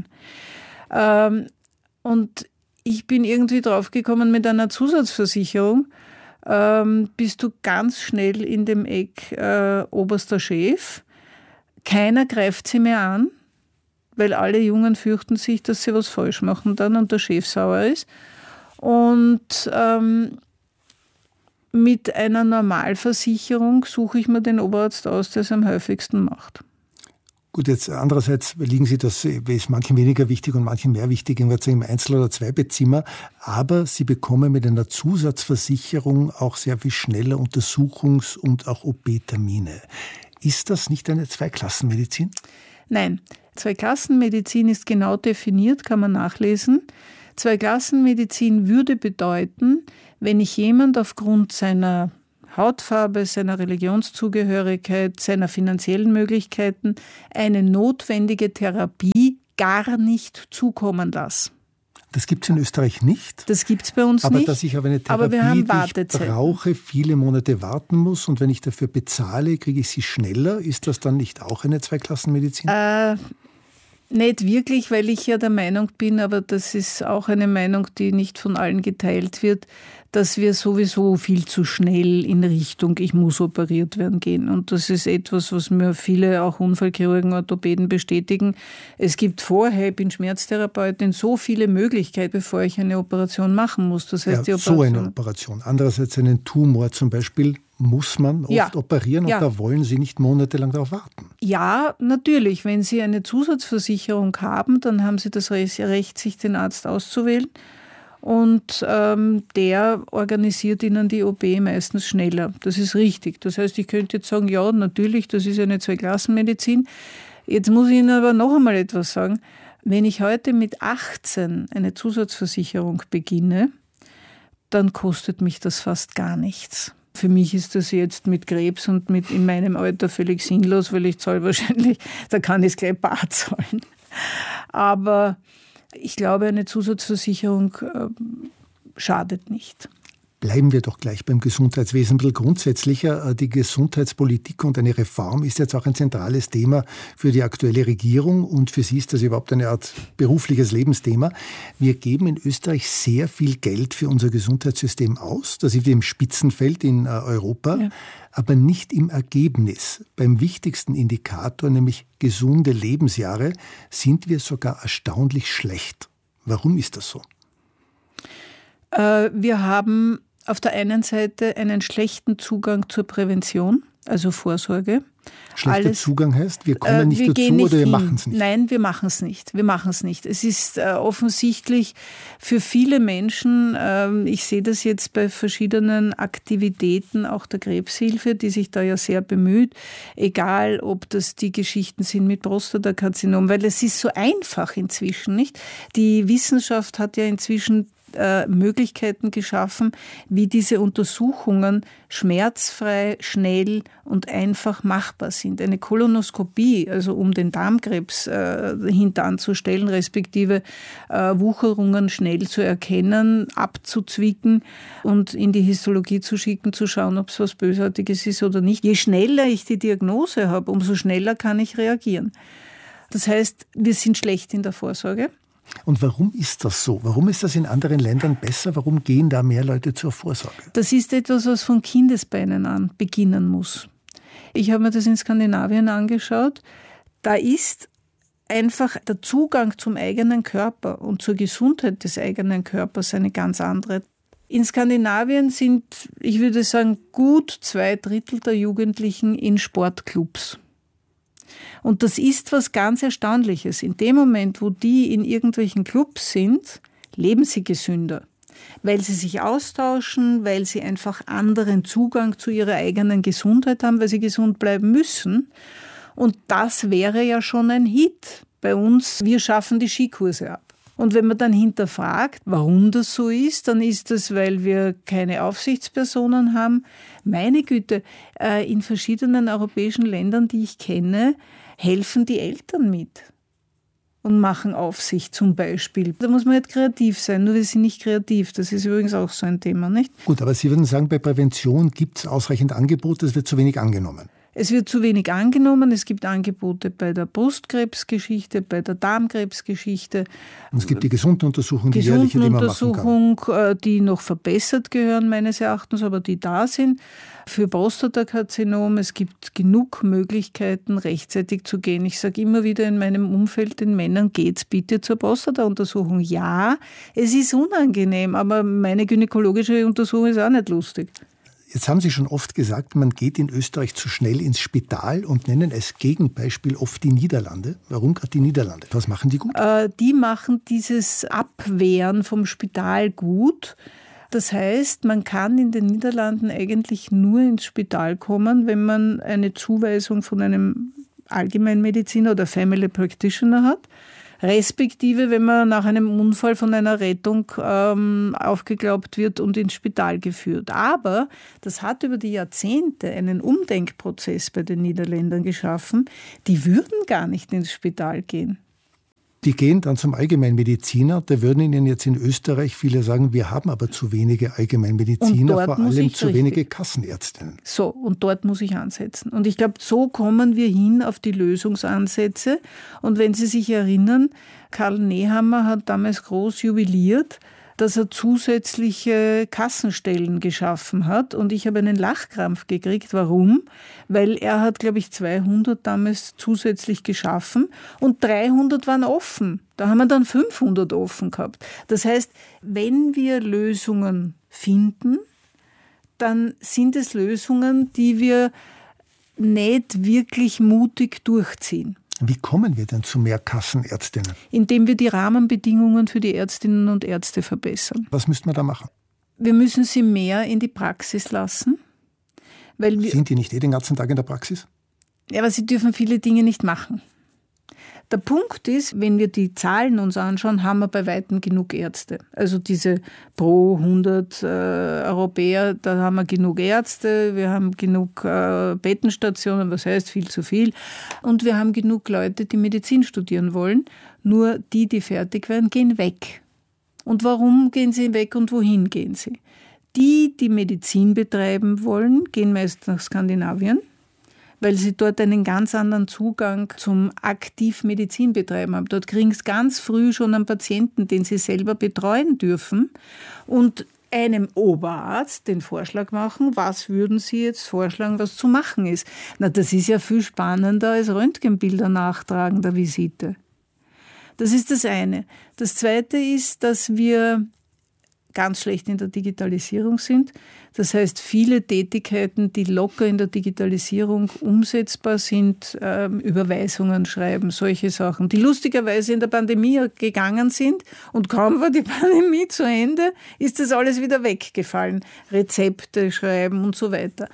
Und ich bin irgendwie draufgekommen, mit einer Zusatzversicherung bist du ganz schnell in dem Eck oberster Chef. Keiner greift sie mehr an, weil alle Jungen fürchten sich, dass sie was falsch machen dann und der Chef sauer ist. Und ähm, mit einer Normalversicherung suche ich mir den Oberarzt aus, der es am häufigsten macht. Gut, jetzt andererseits liegen Sie, das ist manchen weniger wichtig und manchen mehr wichtig, im Einzel- oder Zweibettzimmer, aber Sie bekommen mit einer Zusatzversicherung auch sehr viel schneller Untersuchungs- und auch O P-Termine. Ist das nicht eine Zweiklassenmedizin? Nein, Zweiklassenmedizin ist genau definiert, kann man nachlesen. Zweiklassenmedizin würde bedeuten, wenn ich jemand aufgrund seiner Hautfarbe, seiner Religionszugehörigkeit, seiner finanziellen Möglichkeiten eine notwendige Therapie gar nicht zukommen lasse. Das gibt es in Österreich nicht. Das gibt es bei uns aber nicht. Aber dass ich aber eine Therapie, aber wir haben die ich brauche, viele Monate warten muss und wenn ich dafür bezahle, kriege ich sie schneller. Ist das dann nicht auch eine Zweiklassenmedizin? Äh, nicht wirklich, weil ich ja der Meinung bin, aber das ist auch eine Meinung, die nicht von allen geteilt wird, dass wir sowieso viel zu schnell in Richtung ich muss operiert werden gehen. Und das ist etwas, was mir viele auch Unfallchirurgen, Orthopäden bestätigen. Es gibt vorher, ich bin Schmerztherapeutin, so viele Möglichkeiten, bevor ich eine Operation machen muss. Das heißt, ja, die Operation, so eine Operation. Andererseits einen Tumor zum Beispiel muss man oft ja. operieren und ja. da wollen Sie nicht monatelang darauf warten. Ja, natürlich. Wenn Sie eine Zusatzversicherung haben, dann haben Sie das Recht, sich den Arzt auszuwählen. Und ähm, der organisiert Ihnen die O P meistens schneller. Das ist richtig. Das heißt, ich könnte jetzt sagen, ja, natürlich, das ist eine Zweiklassenmedizin. Jetzt muss ich Ihnen aber noch einmal etwas sagen. Wenn ich heute mit achtzehn eine Zusatzversicherung beginne, dann kostet mich das fast gar nichts. Für mich ist das jetzt mit Krebs und mit in meinem Alter völlig sinnlos, weil ich zahle wahrscheinlich, da kann ich es gleich bar zahlen. Aber ich glaube, eine Zusatzversicherung äh, schadet nicht. Bleiben wir doch gleich beim Gesundheitswesen ein bisschen grundsätzlicher. Die Gesundheitspolitik und eine Reform ist jetzt auch ein zentrales Thema für die aktuelle Regierung und für Sie ist das überhaupt eine Art berufliches Lebensthema. Wir geben in Österreich sehr viel Geld für unser Gesundheitssystem aus. Da sind wir im Spitzenfeld in Europa, ja. aber nicht im Ergebnis. Beim wichtigsten Indikator, nämlich gesunde Lebensjahre, sind wir sogar erstaunlich schlecht. Warum ist das so? Äh, wir haben auf der einen Seite einen schlechten Zugang zur Prävention, also Vorsorge. Schlechter Alles, Zugang heißt, wir kommen äh, nicht wir dazu nicht oder wir hin. machen es nicht? Nein, wir machen es nicht. Wir machen es nicht. Es ist äh, offensichtlich für viele Menschen, äh, ich sehe das jetzt bei verschiedenen Aktivitäten, auch der Krebshilfe, die sich da ja sehr bemüht, egal ob das die Geschichten sind mit Prostatakarzinom, weil es ist so einfach inzwischen, nicht? Die Wissenschaft hat ja inzwischen Möglichkeiten geschaffen, wie diese Untersuchungen schmerzfrei, schnell und einfach machbar sind. Eine Kolonoskopie, also um den Darmkrebs äh, hintanzustellen, respektive äh, Wucherungen schnell zu erkennen, abzuzwicken und in die Histologie zu schicken, zu schauen, ob es was Bösartiges ist oder nicht. Je schneller ich die Diagnose habe, umso schneller kann ich reagieren. Das heißt, wir sind schlecht in der Vorsorge. Und warum ist das so? Warum ist das in anderen Ländern besser? Warum gehen da mehr Leute zur Vorsorge? Das ist etwas, was von Kindesbeinen an beginnen muss. Ich habe mir das in Skandinavien angeschaut. Da ist einfach der Zugang zum eigenen Körper und zur Gesundheit des eigenen Körpers eine ganz andere. In Skandinavien sind, ich würde sagen, gut zwei Drittel der Jugendlichen in Sportclubs. Und das ist was ganz Erstaunliches. In dem Moment, wo die in irgendwelchen Clubs sind, leben sie gesünder. Weil sie sich austauschen, weil sie einfach anderen Zugang zu ihrer eigenen Gesundheit haben, weil sie gesund bleiben müssen. Und das wäre ja schon ein Hit bei uns. Wir schaffen die Skikurse ab. Und wenn man dann hinterfragt, warum das so ist, dann ist das, weil wir keine Aufsichtspersonen haben. Meine Güte, in verschiedenen europäischen Ländern, die ich kenne, helfen die Eltern mit und machen Aufsicht zum Beispiel. Da muss man halt kreativ sein, nur wir sind nicht kreativ. Das ist übrigens auch so ein Thema, nicht? Gut, aber Sie würden sagen, bei Prävention gibt es ausreichend Angebot, es wird zu wenig angenommen. Es wird zu wenig angenommen. Es gibt Angebote bei der Brustkrebsgeschichte, bei der Darmkrebsgeschichte. Und es gibt die Gesundenuntersuchung, die jährliche, die man machen kann. Gesundenuntersuchung, die noch verbessert gehören, meines Erachtens, aber die da sind. Für Prostatakarzinom, es gibt genug Möglichkeiten, rechtzeitig zu gehen. Ich sage immer wieder in meinem Umfeld den Männern, geht's bitte zur Prostatauntersuchung. Ja, es ist unangenehm, aber meine gynäkologische Untersuchung ist auch nicht lustig. Jetzt haben Sie schon oft gesagt, man geht in Österreich zu schnell ins Spital und nennen als Gegenbeispiel oft die Niederlande. Warum gerade die Niederlande? Was machen die gut? Äh, die machen dieses Abwehren vom Spital gut. Das heißt, man kann in den Niederlanden eigentlich nur ins Spital kommen, wenn man eine Zuweisung von einem Allgemeinmediziner oder Family Practitioner hat. Respektive, wenn man nach einem Unfall von einer Rettung ähm, aufgeglaubt wird und ins Spital geführt. Aber das hat über die Jahrzehnte einen Umdenkprozess bei den Niederländern geschaffen. Die würden gar nicht ins Spital gehen. Die gehen dann zum Allgemeinmediziner. Da würden Ihnen jetzt in Österreich viele sagen, wir haben aber zu wenige Allgemeinmediziner, vor allem zu wenige Kassenärztinnen. So, und dort muss ich ansetzen. Und ich glaube, so kommen wir hin auf die Lösungsansätze. Und wenn Sie sich erinnern, Karl Nehammer hat damals groß jubiliert, dass er zusätzliche Kassenstellen geschaffen hat. Und ich habe einen Lachkrampf gekriegt. Warum? Weil er hat, glaube ich, zweihundert damals zusätzlich geschaffen und dreihundert waren offen. Da haben wir dann fünfhundert offen gehabt. Das heißt, wenn wir Lösungen finden, dann sind es Lösungen, die wir nicht wirklich mutig durchziehen. Wie kommen wir denn zu mehr Kassenärztinnen? Indem wir die Rahmenbedingungen für die Ärztinnen und Ärzte verbessern. Was müsste man da machen? Wir müssen sie mehr in die Praxis lassen. Weil wir, Sind die nicht eh den ganzen Tag in der Praxis? Ja, aber sie dürfen viele Dinge nicht machen. Der Punkt ist, wenn wir die Zahlen uns anschauen, haben wir bei weitem genug Ärzte. Also diese pro hundert äh, Europäer, da haben wir genug Ärzte, wir haben genug äh, Bettenstationen, was heißt viel zu viel. Und wir haben genug Leute, die Medizin studieren wollen. Nur die, die fertig werden, gehen weg. Und warum gehen sie weg und wohin gehen sie? Die, die Medizin betreiben wollen, gehen meist nach Skandinavien, weil sie dort einen ganz anderen Zugang zum aktiv Medizin betreiben haben. Dort kriegen sie ganz früh schon einen Patienten, den sie selber betreuen dürfen und einem Oberarzt den Vorschlag machen, was würden Sie jetzt vorschlagen, was zu machen ist. Na, das ist ja viel spannender als Röntgenbilder nachtragen der Visite. Das ist das eine. Das zweite ist, dass wir ganz schlecht in der Digitalisierung sind. Das heißt, viele Tätigkeiten, die locker in der Digitalisierung umsetzbar sind, äh, Überweisungen schreiben, solche Sachen, die lustigerweise in der Pandemie gegangen sind und kaum war die Pandemie zu Ende, ist das alles wieder weggefallen. Rezepte schreiben und so weiter.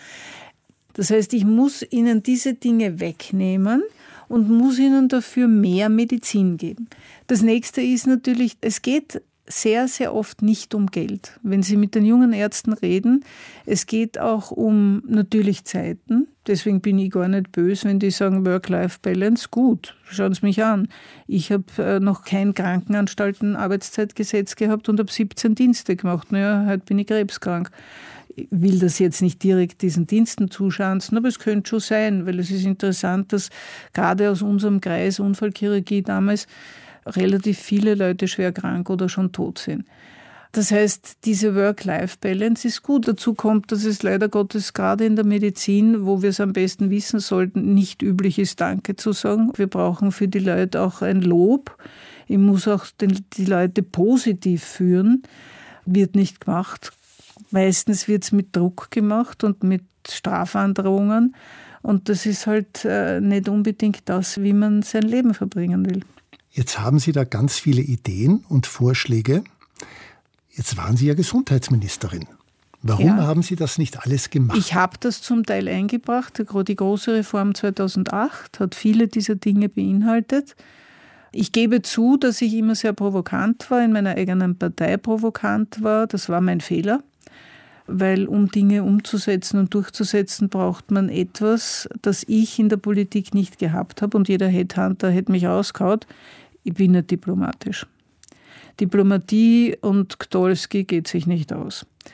Das heißt, ich muss ihnen diese Dinge wegnehmen und muss ihnen dafür mehr Medizin geben. Das nächste ist natürlich, es geht sehr, sehr oft nicht um Geld. Wenn Sie mit den jungen Ärzten reden, es geht auch um natürlich Zeiten. Deswegen bin ich gar nicht böse, wenn die sagen Work-Life-Balance. Gut, schauen Sie mich an. Ich habe noch kein Krankenanstalten-Arbeitszeitgesetz gehabt und habe siebzehn Dienste gemacht. Naja, heute bin ich krebskrank. Ich will das jetzt nicht direkt diesen Diensten zuschanzen, aber es könnte schon sein, weil es ist interessant, dass gerade aus unserem Kreis Unfallchirurgie damals relativ viele Leute schwer krank oder schon tot sind. Das heißt, diese Work-Life-Balance ist gut. Dazu kommt, dass es leider Gottes gerade in der Medizin, wo wir es am besten wissen sollten, nicht üblich ist, Danke zu sagen. Wir brauchen für die Leute auch ein Lob. Ich muss auch den, die Leute positiv führen. Wird nicht gemacht. Meistens wird es mit Druck gemacht und mit Strafandrohungen. Und das ist halt äh, nicht unbedingt das, wie man sein Leben verbringen will. Jetzt haben Sie da ganz viele Ideen und Vorschläge. Jetzt waren Sie ja Gesundheitsministerin. Warum ja. haben Sie das nicht alles gemacht? Ich habe das zum Teil eingebracht. Die große Reform zweitausendacht hat viele dieser Dinge beinhaltet. Ich gebe zu, dass ich immer sehr provokant war, in meiner eigenen Partei provokant war. Das war mein Fehler. Weil um Dinge umzusetzen und durchzusetzen, braucht man etwas, das ich in der Politik nicht gehabt habe. Und jeder Headhunter hätte mich ausgehauen. Ich bin nicht diplomatisch. Diplomatie und Gdolski geht sich nicht aus.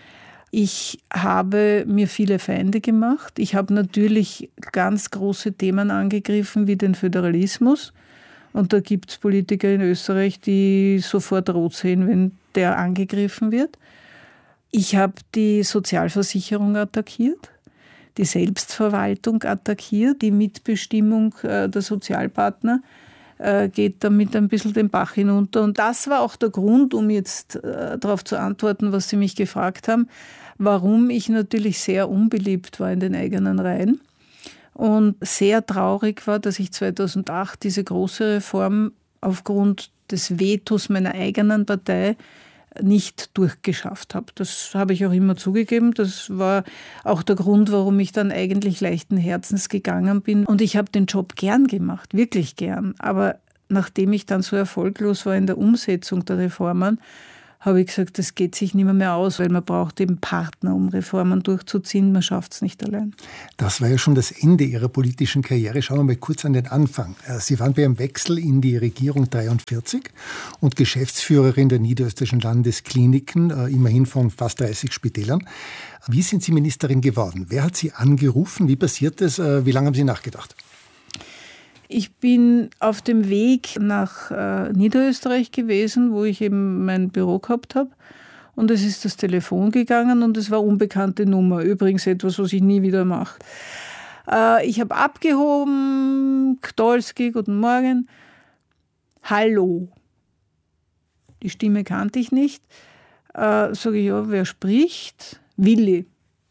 Ich habe mir viele Feinde gemacht. Ich habe natürlich ganz große Themen angegriffen, wie den Föderalismus. Und da gibt es Politiker in Österreich, die sofort rot sehen, wenn der angegriffen wird. Ich habe die Sozialversicherung attackiert, die Selbstverwaltung attackiert, die Mitbestimmung der Sozialpartner geht damit ein bisschen den Bach hinunter. Und das war auch der Grund, um jetzt darauf zu antworten, was Sie mich gefragt haben, warum ich natürlich sehr unbeliebt war in den eigenen Reihen und sehr traurig war, dass ich zweitausendacht diese große Reform aufgrund des Vetos meiner eigenen Partei nicht durchgeschafft habe. Das habe ich auch immer zugegeben. Das war auch der Grund, warum ich dann eigentlich leichten Herzens gegangen bin. Und ich habe den Job gern gemacht, wirklich gern. Aber nachdem ich dann so erfolglos war in der Umsetzung der Reformen, habe ich gesagt, das geht sich nicht mehr, mehr aus, weil man braucht eben Partner, um Reformen durchzuziehen. Man schafft es nicht allein. Das war ja schon das Ende Ihrer politischen Karriere. Schauen wir mal kurz an den Anfang. Sie waren bei einem Wechsel in die Regierung dreiundvierzig und Geschäftsführerin der Niederösterreichischen Landeskliniken, immerhin von fast dreißig Spitälern. Wie sind Sie Ministerin geworden? Wer hat Sie angerufen? Wie passiert das? Wie lange haben Sie nachgedacht? Ich bin auf dem Weg nach äh, Niederösterreich gewesen, wo ich eben mein Büro gehabt habe. Und es ist das Telefon gegangen und es war unbekannte Nummer. Übrigens etwas, was ich nie wieder mache. Äh, ich habe abgehoben, Gdolski, guten Morgen. Hallo. Die Stimme kannte ich nicht. Äh, sage ich, ja, wer spricht? Willi.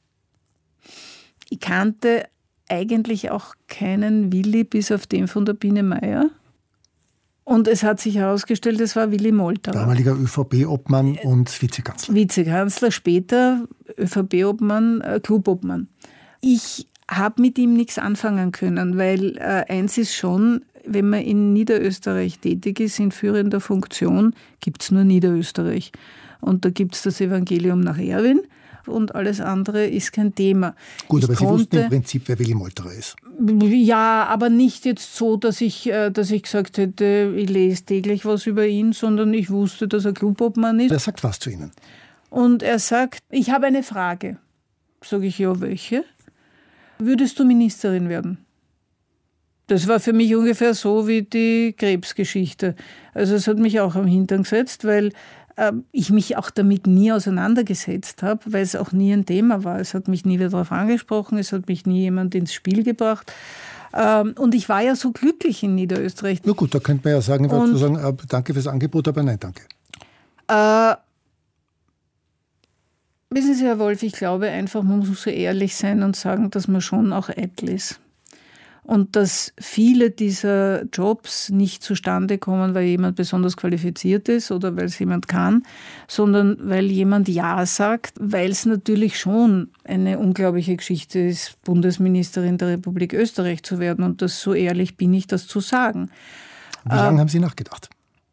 Ich kannte eigentlich auch keinen Willi, bis auf den von der Biene Meier. Und es hat sich herausgestellt, es war Willi Molterer. Damaliger ÖVP-Obmann und Vizekanzler. Vizekanzler, später ÖVP-Obmann, äh, Club-Obmann. Ich habe mit ihm nichts anfangen können, weil äh, eins ist schon, wenn man in Niederösterreich tätig ist, in führender Funktion, gibt es nur Niederösterreich. Und da gibt es das Evangelium nach Erwin. Und alles andere ist kein Thema. Gut, ich aber Sie konnte, wussten im Prinzip, wer Willi Molterer ist. Ja, aber nicht jetzt so, dass ich, dass ich gesagt hätte, ich lese täglich was über ihn, sondern ich wusste, dass er Clubobmann ist. Er sagt was zu Ihnen. Und er sagt, ich habe eine Frage. Sage ich, ja, welche? Würdest du Ministerin werden? Das war für mich ungefähr so wie die Krebsgeschichte. Also es hat mich auch am Hintern gesetzt, weil ich mich auch damit nie auseinandergesetzt habe, weil es auch nie ein Thema war. Es hat mich nie wieder darauf angesprochen, es hat mich nie jemand ins Spiel gebracht. Und ich war ja so glücklich in Niederösterreich. Na gut, da könnte man ja sagen, und, sagen danke fürs Angebot, aber nein, danke. Äh, wissen Sie, Herr Wolf, ich glaube einfach, man muss so ehrlich sein und sagen, dass man schon auch eitel ist. Und dass viele dieser Jobs nicht zustande kommen, weil jemand besonders qualifiziert ist oder weil es jemand kann, sondern weil jemand Ja sagt, weil es natürlich schon eine unglaubliche Geschichte ist, Bundesministerin der Republik Österreich zu werden. Und das so ehrlich bin ich, das zu sagen. Wie lange äh, haben Sie nachgedacht?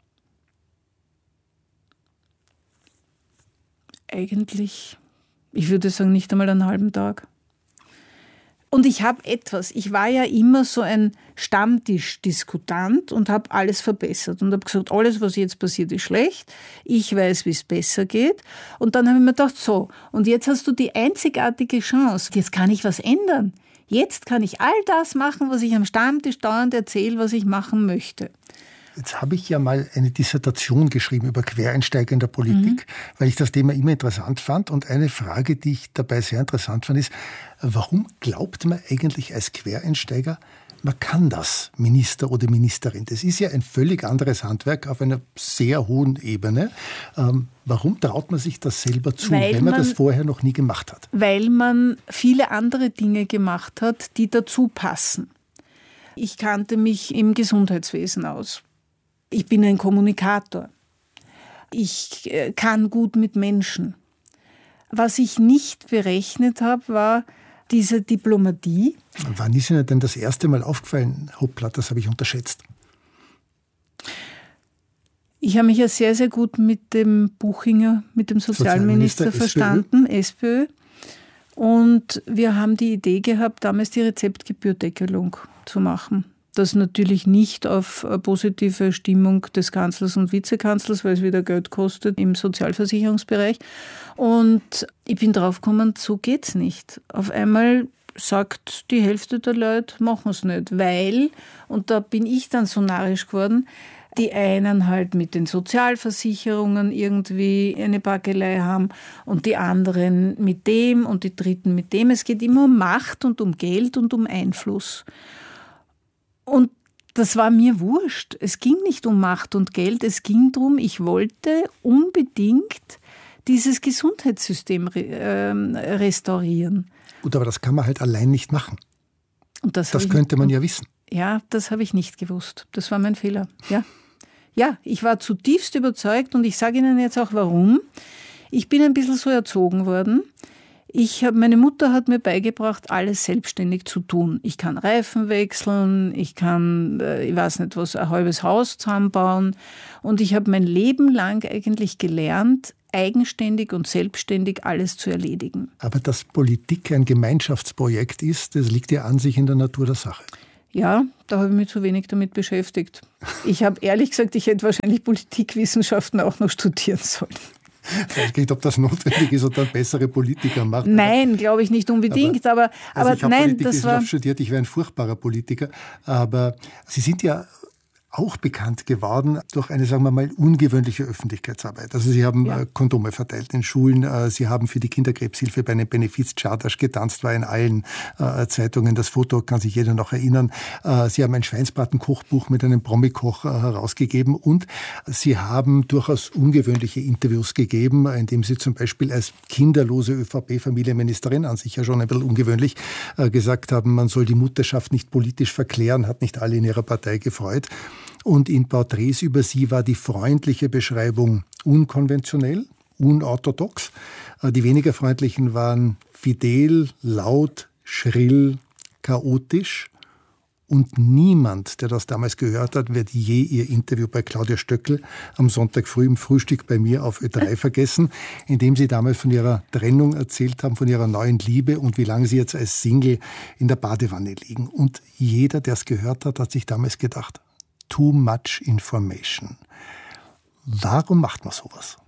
Eigentlich, ich würde sagen, nicht einmal einen halben Tag. Und ich habe etwas, ich war ja immer so ein Stammtischdiskutant und habe alles verbessert und habe gesagt, alles, was jetzt passiert, ist schlecht. Ich weiß, wie es besser geht. Und dann habe ich mir gedacht, so, und jetzt hast du die einzigartige Chance. Jetzt kann ich was ändern. Jetzt kann ich all das machen, was ich am Stammtisch dauernd erzähle, was ich machen möchte. Jetzt habe ich ja mal eine Dissertation geschrieben über Quereinsteiger in der Politik, mhm. weil ich das Thema immer interessant fand. Und eine Frage, die ich dabei sehr interessant fand, ist, warum glaubt man eigentlich als Quereinsteiger, man kann das, Minister oder Ministerin? Das ist ja ein völlig anderes Handwerk auf einer sehr hohen Ebene. Ähm, warum traut man sich das selber zu, weil wenn man, man das vorher noch nie gemacht hat? Weil man viele andere Dinge gemacht hat, die dazu passen. Ich kannte mich im Gesundheitswesen aus. Ich bin ein Kommunikator. Ich kann gut mit Menschen. Was ich nicht berechnet habe, war diese Diplomatie. Wann ist Ihnen denn das erste Mal aufgefallen, hoppla, das habe ich unterschätzt? Ich habe mich ja sehr, sehr gut mit dem Buchinger, mit dem Sozialminister, Sozialminister verstanden, SPÖ. Und wir haben die Idee gehabt, damals die Rezeptgebührdeckelung zu machen. Das natürlich nicht auf eine positive Stimmung des Kanzlers und Vizekanzlers, weil es wieder Geld kostet im Sozialversicherungsbereich. Und ich bin draufgekommen, so geht's nicht. Auf einmal sagt die Hälfte der Leute, machen es nicht, weil, und da bin ich dann so narrisch geworden, die einen halt mit den Sozialversicherungen irgendwie eine Backelei haben und die anderen mit dem und die Dritten mit dem. Es geht immer um Macht und um Geld und um Einfluss. Und das war mir wurscht. Es ging nicht um Macht und Geld, es ging darum, ich wollte unbedingt dieses Gesundheitssystem restaurieren. Gut, aber das kann man halt allein nicht machen. Und das das könnte man ja wissen. Ja, das habe ich nicht gewusst. Das war mein Fehler. Ja. Ja, ich war zutiefst überzeugt und ich sage Ihnen jetzt auch warum. Ich bin ein bisschen so erzogen worden. Ich hab, meine Mutter hat mir beigebracht, alles selbstständig zu tun. Ich kann Reifen wechseln, ich kann, ich weiß nicht was, ein halbes Haus zusammenbauen. Und ich habe mein Leben lang eigentlich gelernt, eigenständig und selbstständig alles zu erledigen. Aber dass Politik ein Gemeinschaftsprojekt ist, das liegt ja an sich in der Natur der Sache. Ja, da habe ich mich zu wenig damit beschäftigt. Ich habe ehrlich gesagt, ich hätte wahrscheinlich Politikwissenschaften auch noch studieren sollen. Ich weiß nicht, ob das notwendig ist oder bessere Politiker macht. Nein, glaube ich nicht unbedingt. Aber, aber, also aber ich habe nein, Politikwissenschaft das war studiert, ich wäre ein furchtbarer Politiker. Aber Sie sind ja auch bekannt geworden durch eine, sagen wir mal, ungewöhnliche Öffentlichkeitsarbeit. Also Sie haben ja. Kondome verteilt in Schulen, Sie haben für die Kinderkrebshilfe bei einem Benefiz-Chartasch getanzt, war in allen äh, Zeitungen, das Foto kann sich jeder noch erinnern. Äh, Sie haben ein Schweinsbraten-Kochbuch mit einem Promi-Koch äh, herausgegeben und Sie haben durchaus ungewöhnliche Interviews gegeben, indem Sie zum Beispiel als kinderlose ÖVP-Familienministerin, an sich ja schon ein bisschen ungewöhnlich, äh, gesagt haben, man soll die Mutterschaft nicht politisch verklären, hat nicht alle in Ihrer Partei gefreut. Und in Porträts über sie war die freundliche Beschreibung unkonventionell, unorthodox. Die weniger freundlichen waren fidel, laut, schrill, chaotisch. Und niemand, der das damals gehört hat, wird je ihr Interview bei Claudia Stöckl am Sonntag früh im Frühstück bei mir auf Ö drei vergessen, in dem sie damals von ihrer Trennung erzählt haben, von ihrer neuen Liebe und wie lange sie jetzt als Single in der Badewanne liegen. Und jeder, der es gehört hat, hat sich damals gedacht, too much information. Warum macht man sowas?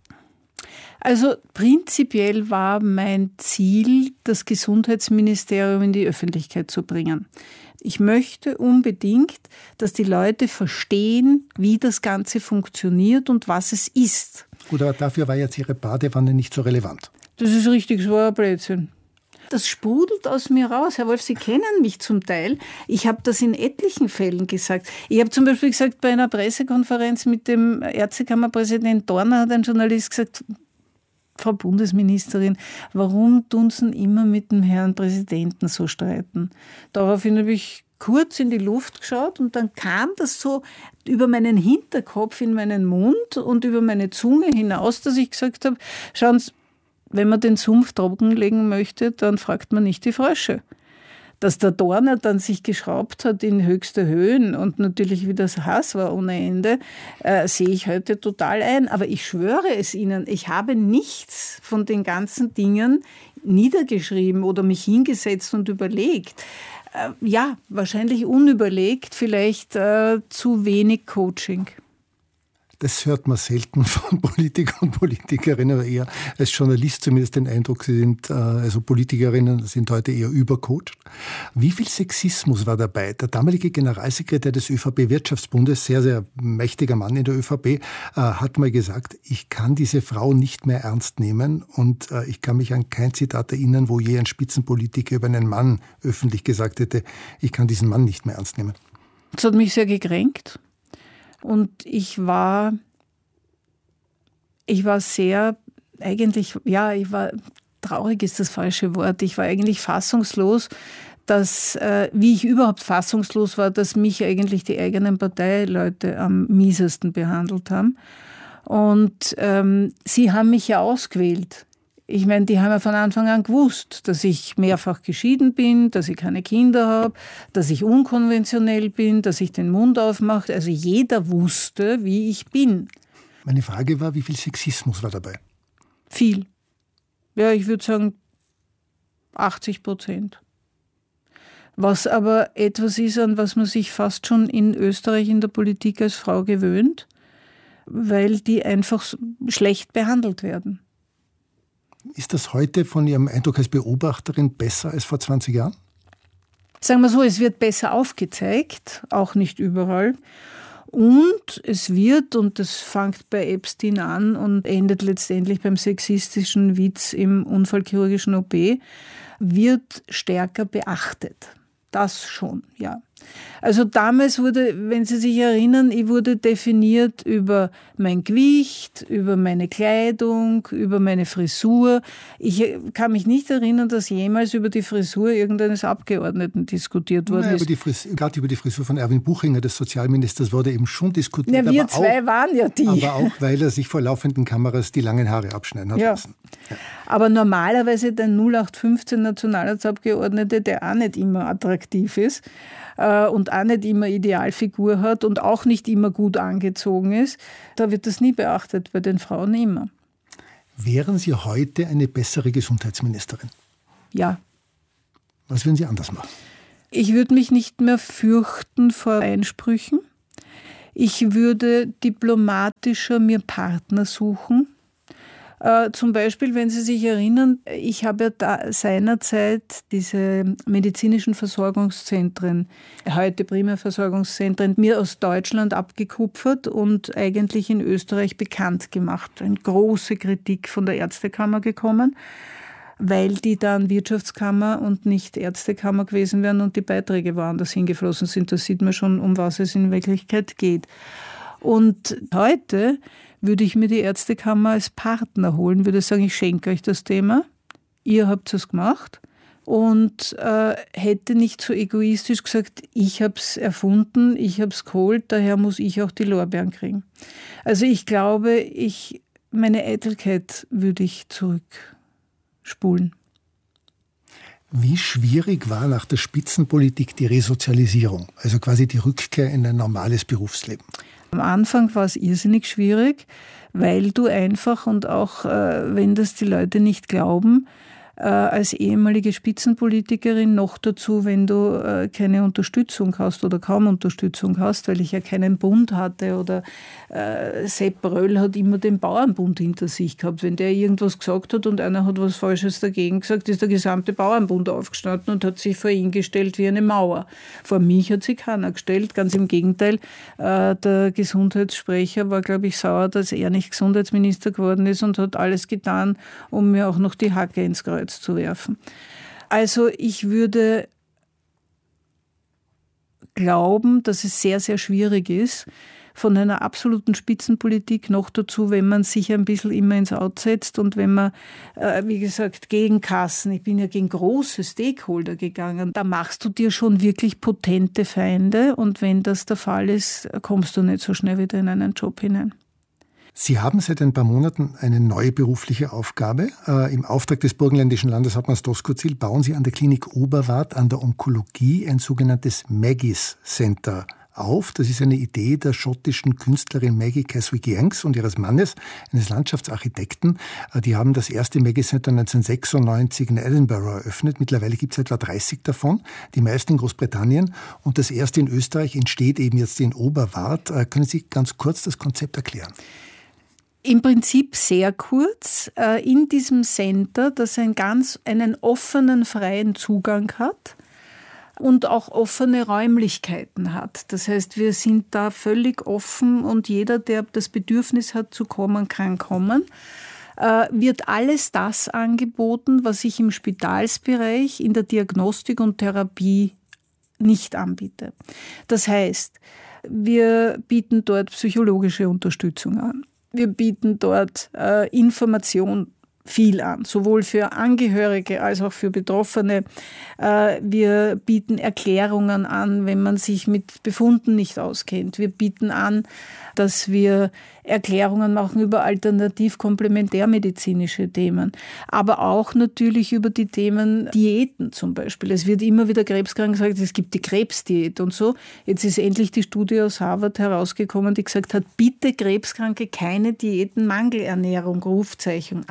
Also prinzipiell war mein Ziel, das Gesundheitsministerium in die Öffentlichkeit zu bringen. Ich möchte unbedingt, dass die Leute verstehen, wie das Ganze funktioniert und was es ist. Gut, aber dafür war jetzt Ihre Badewanne nicht so relevant. Das ist richtig, so ein Blödsinn. Das sprudelt aus mir raus. Herr Wolf, Sie kennen mich zum Teil. Ich habe das in etlichen Fällen gesagt. Ich habe zum Beispiel gesagt, bei einer Pressekonferenz mit dem Ärztekammerpräsident Dorner hat ein Journalist gesagt, Frau Bundesministerin, warum tun Sie immer mit dem Herrn Präsidenten so streiten? Daraufhin habe ich kurz in die Luft geschaut und dann kam das so über meinen Hinterkopf in meinen Mund und über meine Zunge hinaus, dass ich gesagt habe, schauen Sie, wenn man den Sumpf trockenlegen möchte, dann fragt man nicht die Frösche. Dass der Dorner dann sich geschraubt hat in höchste Höhen und natürlich wie das Hass war ohne Ende, äh, sehe ich heute total ein. Aber ich schwöre es Ihnen, ich habe nichts von den ganzen Dingen niedergeschrieben oder mich hingesetzt und überlegt. Äh, ja, wahrscheinlich unüberlegt, vielleicht äh, zu wenig Coaching. Das hört man selten von Politikern und Politikerinnen, aber eher als Journalist zumindest den Eindruck, sie sind, also Politikerinnen sind heute eher übercoacht. Wie viel Sexismus war dabei? Der damalige Generalsekretär des ÖVP-Wirtschaftsbundes, sehr, sehr mächtiger Mann in der ÖVP, hat mal gesagt, ich kann diese Frau nicht mehr ernst nehmen und ich kann mich an kein Zitat erinnern, wo je ein Spitzenpolitiker über einen Mann öffentlich gesagt hätte, ich kann diesen Mann nicht mehr ernst nehmen. Das hat mich sehr gekränkt. Und ich war, ich war sehr, eigentlich, ja, ich war, traurig ist das falsche Wort, ich war eigentlich fassungslos, dass, äh, wie ich überhaupt fassungslos war, dass mich eigentlich die eigenen Parteileute am miesesten behandelt haben. Und ähm, sie haben mich ja ausgewählt. Ich meine, die haben ja von Anfang an gewusst, dass ich mehrfach geschieden bin, dass ich keine Kinder habe, dass ich unkonventionell bin, dass ich den Mund aufmache. Also jeder wusste, wie ich bin. Meine Frage war, wie viel Sexismus war dabei? Viel. Ja, ich würde sagen achtzig Prozent. Was aber etwas ist, an was man sich fast schon in Österreich in der Politik als Frau gewöhnt, weil die einfach schlecht behandelt werden. Ist das heute von Ihrem Eindruck als Beobachterin besser als vor zwanzig Jahren? Sagen wir so, es wird besser aufgezeigt, auch nicht überall. Und es wird, und das fängt bei Epstein an und endet letztendlich beim sexistischen Witz im unfallchirurgischen O P, wird stärker beachtet. Das schon, ja. Also damals wurde, wenn Sie sich erinnern, ich wurde definiert über mein Gewicht, über meine Kleidung, über meine Frisur. Ich kann mich nicht erinnern, dass jemals über die Frisur irgendeines Abgeordneten diskutiert worden Nein, ist. Über die Frisur, gerade über die Frisur von Erwin Buchinger, des Sozialministers, wurde eben schon diskutiert. Ja, wir aber zwei auch, waren ja die. Aber auch, weil er sich vor laufenden Kameras die langen Haare abschneiden hat ja. lassen. Ja. Aber normalerweise der null acht fünfzehn Nationalratsabgeordnete, der auch nicht immer attraktiv ist, und auch nicht immer Idealfigur hat und auch nicht immer gut angezogen ist, da wird das nie beachtet, bei den Frauen immer. Wären Sie heute eine bessere Gesundheitsministerin? Ja. Was würden Sie anders machen? Ich würde mich nicht mehr fürchten vor Einsprüchen. Ich würde diplomatischer mir Partner suchen. Äh, zum Beispiel, wenn Sie sich erinnern, ich habe ja da seinerzeit diese medizinischen Versorgungszentren, heute Primärversorgungszentren, mir aus Deutschland abgekupfert und eigentlich in Österreich bekannt gemacht. Eine große Kritik von der Ärztekammer gekommen, weil die dann Wirtschaftskammer und nicht Ärztekammer gewesen wären und die Beiträge woanders hingeflossen sind. Da sieht man schon, um was es in Wirklichkeit geht. Und heute würde ich mir die Ärztekammer als Partner holen, würde sagen, ich schenke euch das Thema, ihr habt es gemacht und äh, hätte nicht so egoistisch gesagt, ich habe es erfunden, ich habe es geholt, daher muss ich auch die Lorbeeren kriegen. Also ich glaube, ich, meine Eitelkeit würde ich zurückspulen. Wie schwierig war nach der Spitzenpolitik die Resozialisierung, also quasi die Rückkehr in ein normales Berufsleben? Am Anfang war es irrsinnig schwierig, weil du einfach und auch, äh, wenn das die Leute nicht glauben, äh, als ehemalige Spitzenpolitikerin noch dazu, wenn du äh, keine Unterstützung hast oder kaum Unterstützung hast, weil ich ja keinen Bund hatte oder äh, Sepp Röll hat immer den Bauernbund hinter sich gehabt. Wenn der irgendwas gesagt hat und einer hat was Falsches dagegen gesagt, ist der gesamte Bauernbund aufgestanden und hat sich vor ihn gestellt wie eine Mauer. Vor mich hat sich keiner gestellt, ganz im Gegenteil. Äh, der Gesundheitssprecher war, glaube ich, sauer, dass er nicht Gesundheitsminister geworden ist und hat alles getan, um mir auch noch die Hacke ins Kreuz zu werfen. Also ich würde glauben, dass es sehr, sehr schwierig ist, von einer absoluten Spitzenpolitik noch dazu, wenn man sich ein bisschen immer ins Out setzt und wenn man, äh, wie gesagt, gegen Kassen, ich bin ja gegen große Stakeholder gegangen, da machst du dir schon wirklich potente Feinde und wenn das der Fall ist, kommst du nicht so schnell wieder in einen Job hinein. Sie haben seit ein paar Monaten eine neue berufliche Aufgabe. Äh, Im Auftrag des burgenländischen Landeshauptmanns Doskozil bauen Sie an der Klinik Oberwart an der Onkologie ein sogenanntes Maggie's Center auf. Das ist eine Idee der schottischen Künstlerin Maggie Caswick-Yanks und ihres Mannes, eines Landschaftsarchitekten. Äh, die haben das erste Maggie's Center neunzehnhundertsechsundneunzig in Edinburgh eröffnet. Mittlerweile gibt es etwa dreißig davon, die meisten in Großbritannien. Und das erste in Österreich entsteht eben jetzt in Oberwart. Äh, können Sie ganz kurz das Konzept erklären? Im Prinzip sehr kurz. In diesem Center, das einen ganz einen offenen, freien Zugang hat und auch offene Räumlichkeiten hat. Das heißt, wir sind da völlig offen und jeder, der das Bedürfnis hat zu kommen, kann kommen. Wird alles das angeboten, was ich im Spitalsbereich, in der Diagnostik und Therapie nicht anbiete. Das heißt, wir bieten dort psychologische Unterstützung an. Wir bieten dort äh, Information viel an, sowohl für Angehörige als auch für Betroffene. Äh, wir bieten Erklärungen an, wenn man sich mit Befunden nicht auskennt. Wir bieten an, dass wir Erklärungen machen über alternativ-komplementärmedizinische Themen, aber auch natürlich über die Themen Diäten zum Beispiel. Es wird immer wieder Krebskranken gesagt, es gibt die Krebsdiät und so. Jetzt ist endlich die Studie aus Harvard herausgekommen, die gesagt hat, bitte Krebskranke keine Diäten, Mangelernährung, Rufzeichen, Achtung.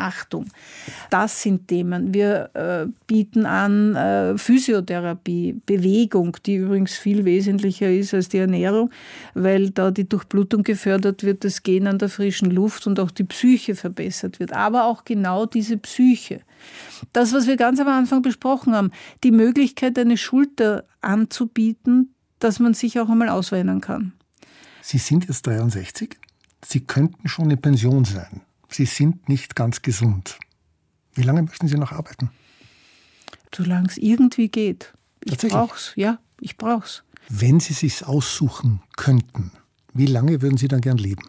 machen. Das sind Themen. Wir äh, bieten an äh, Physiotherapie, Bewegung, die übrigens viel wesentlicher ist als die Ernährung, weil da die Durchblutung gefördert wird, das Gehen an der frischen Luft und auch die Psyche verbessert wird. Aber auch genau diese Psyche. Das, was wir ganz am Anfang besprochen haben, die Möglichkeit, eine Schulter anzubieten, dass man sich auch einmal ausweinen kann. Sie sind jetzt dreiundsechzig. Sie könnten schon in Pension sein. Sie sind nicht ganz gesund. Wie lange möchten Sie noch arbeiten? Solange es irgendwie geht. Ich brauch's, ja, ich brauch's. Wenn Sie sich's aussuchen könnten, wie lange würden Sie dann gern leben?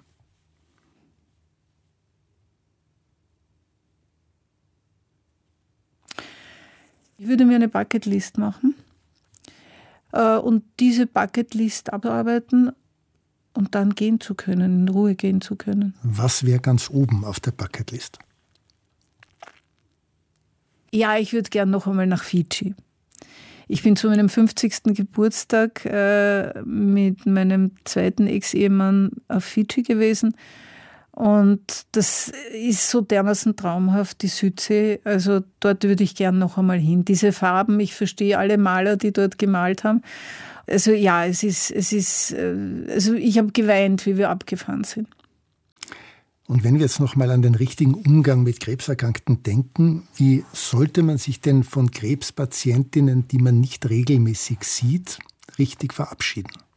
Ich würde mir eine Bucketlist machen äh, und diese Bucketlist abarbeiten und dann gehen zu können, in Ruhe gehen zu können. Was wäre ganz oben auf der Bucketlist? Ja, ich würde gern noch einmal nach Fidschi. Ich bin zu meinem fünfzigsten Geburtstag äh, mit meinem zweiten Ex-Ehemann auf Fidschi gewesen. Und das ist so dermaßen traumhaft, die Südsee. Also dort würde ich gern noch einmal hin. Diese Farben, ich verstehe alle Maler, die dort gemalt haben. Also ja, es ist, es ist, also ich habe geweint, wie wir abgefahren sind. Und wenn wir jetzt noch mal an den richtigen Umgang mit Krebserkrankten denken, wie sollte man sich denn von Krebspatientinnen, die man nicht regelmäßig sieht, richtig verabschieden?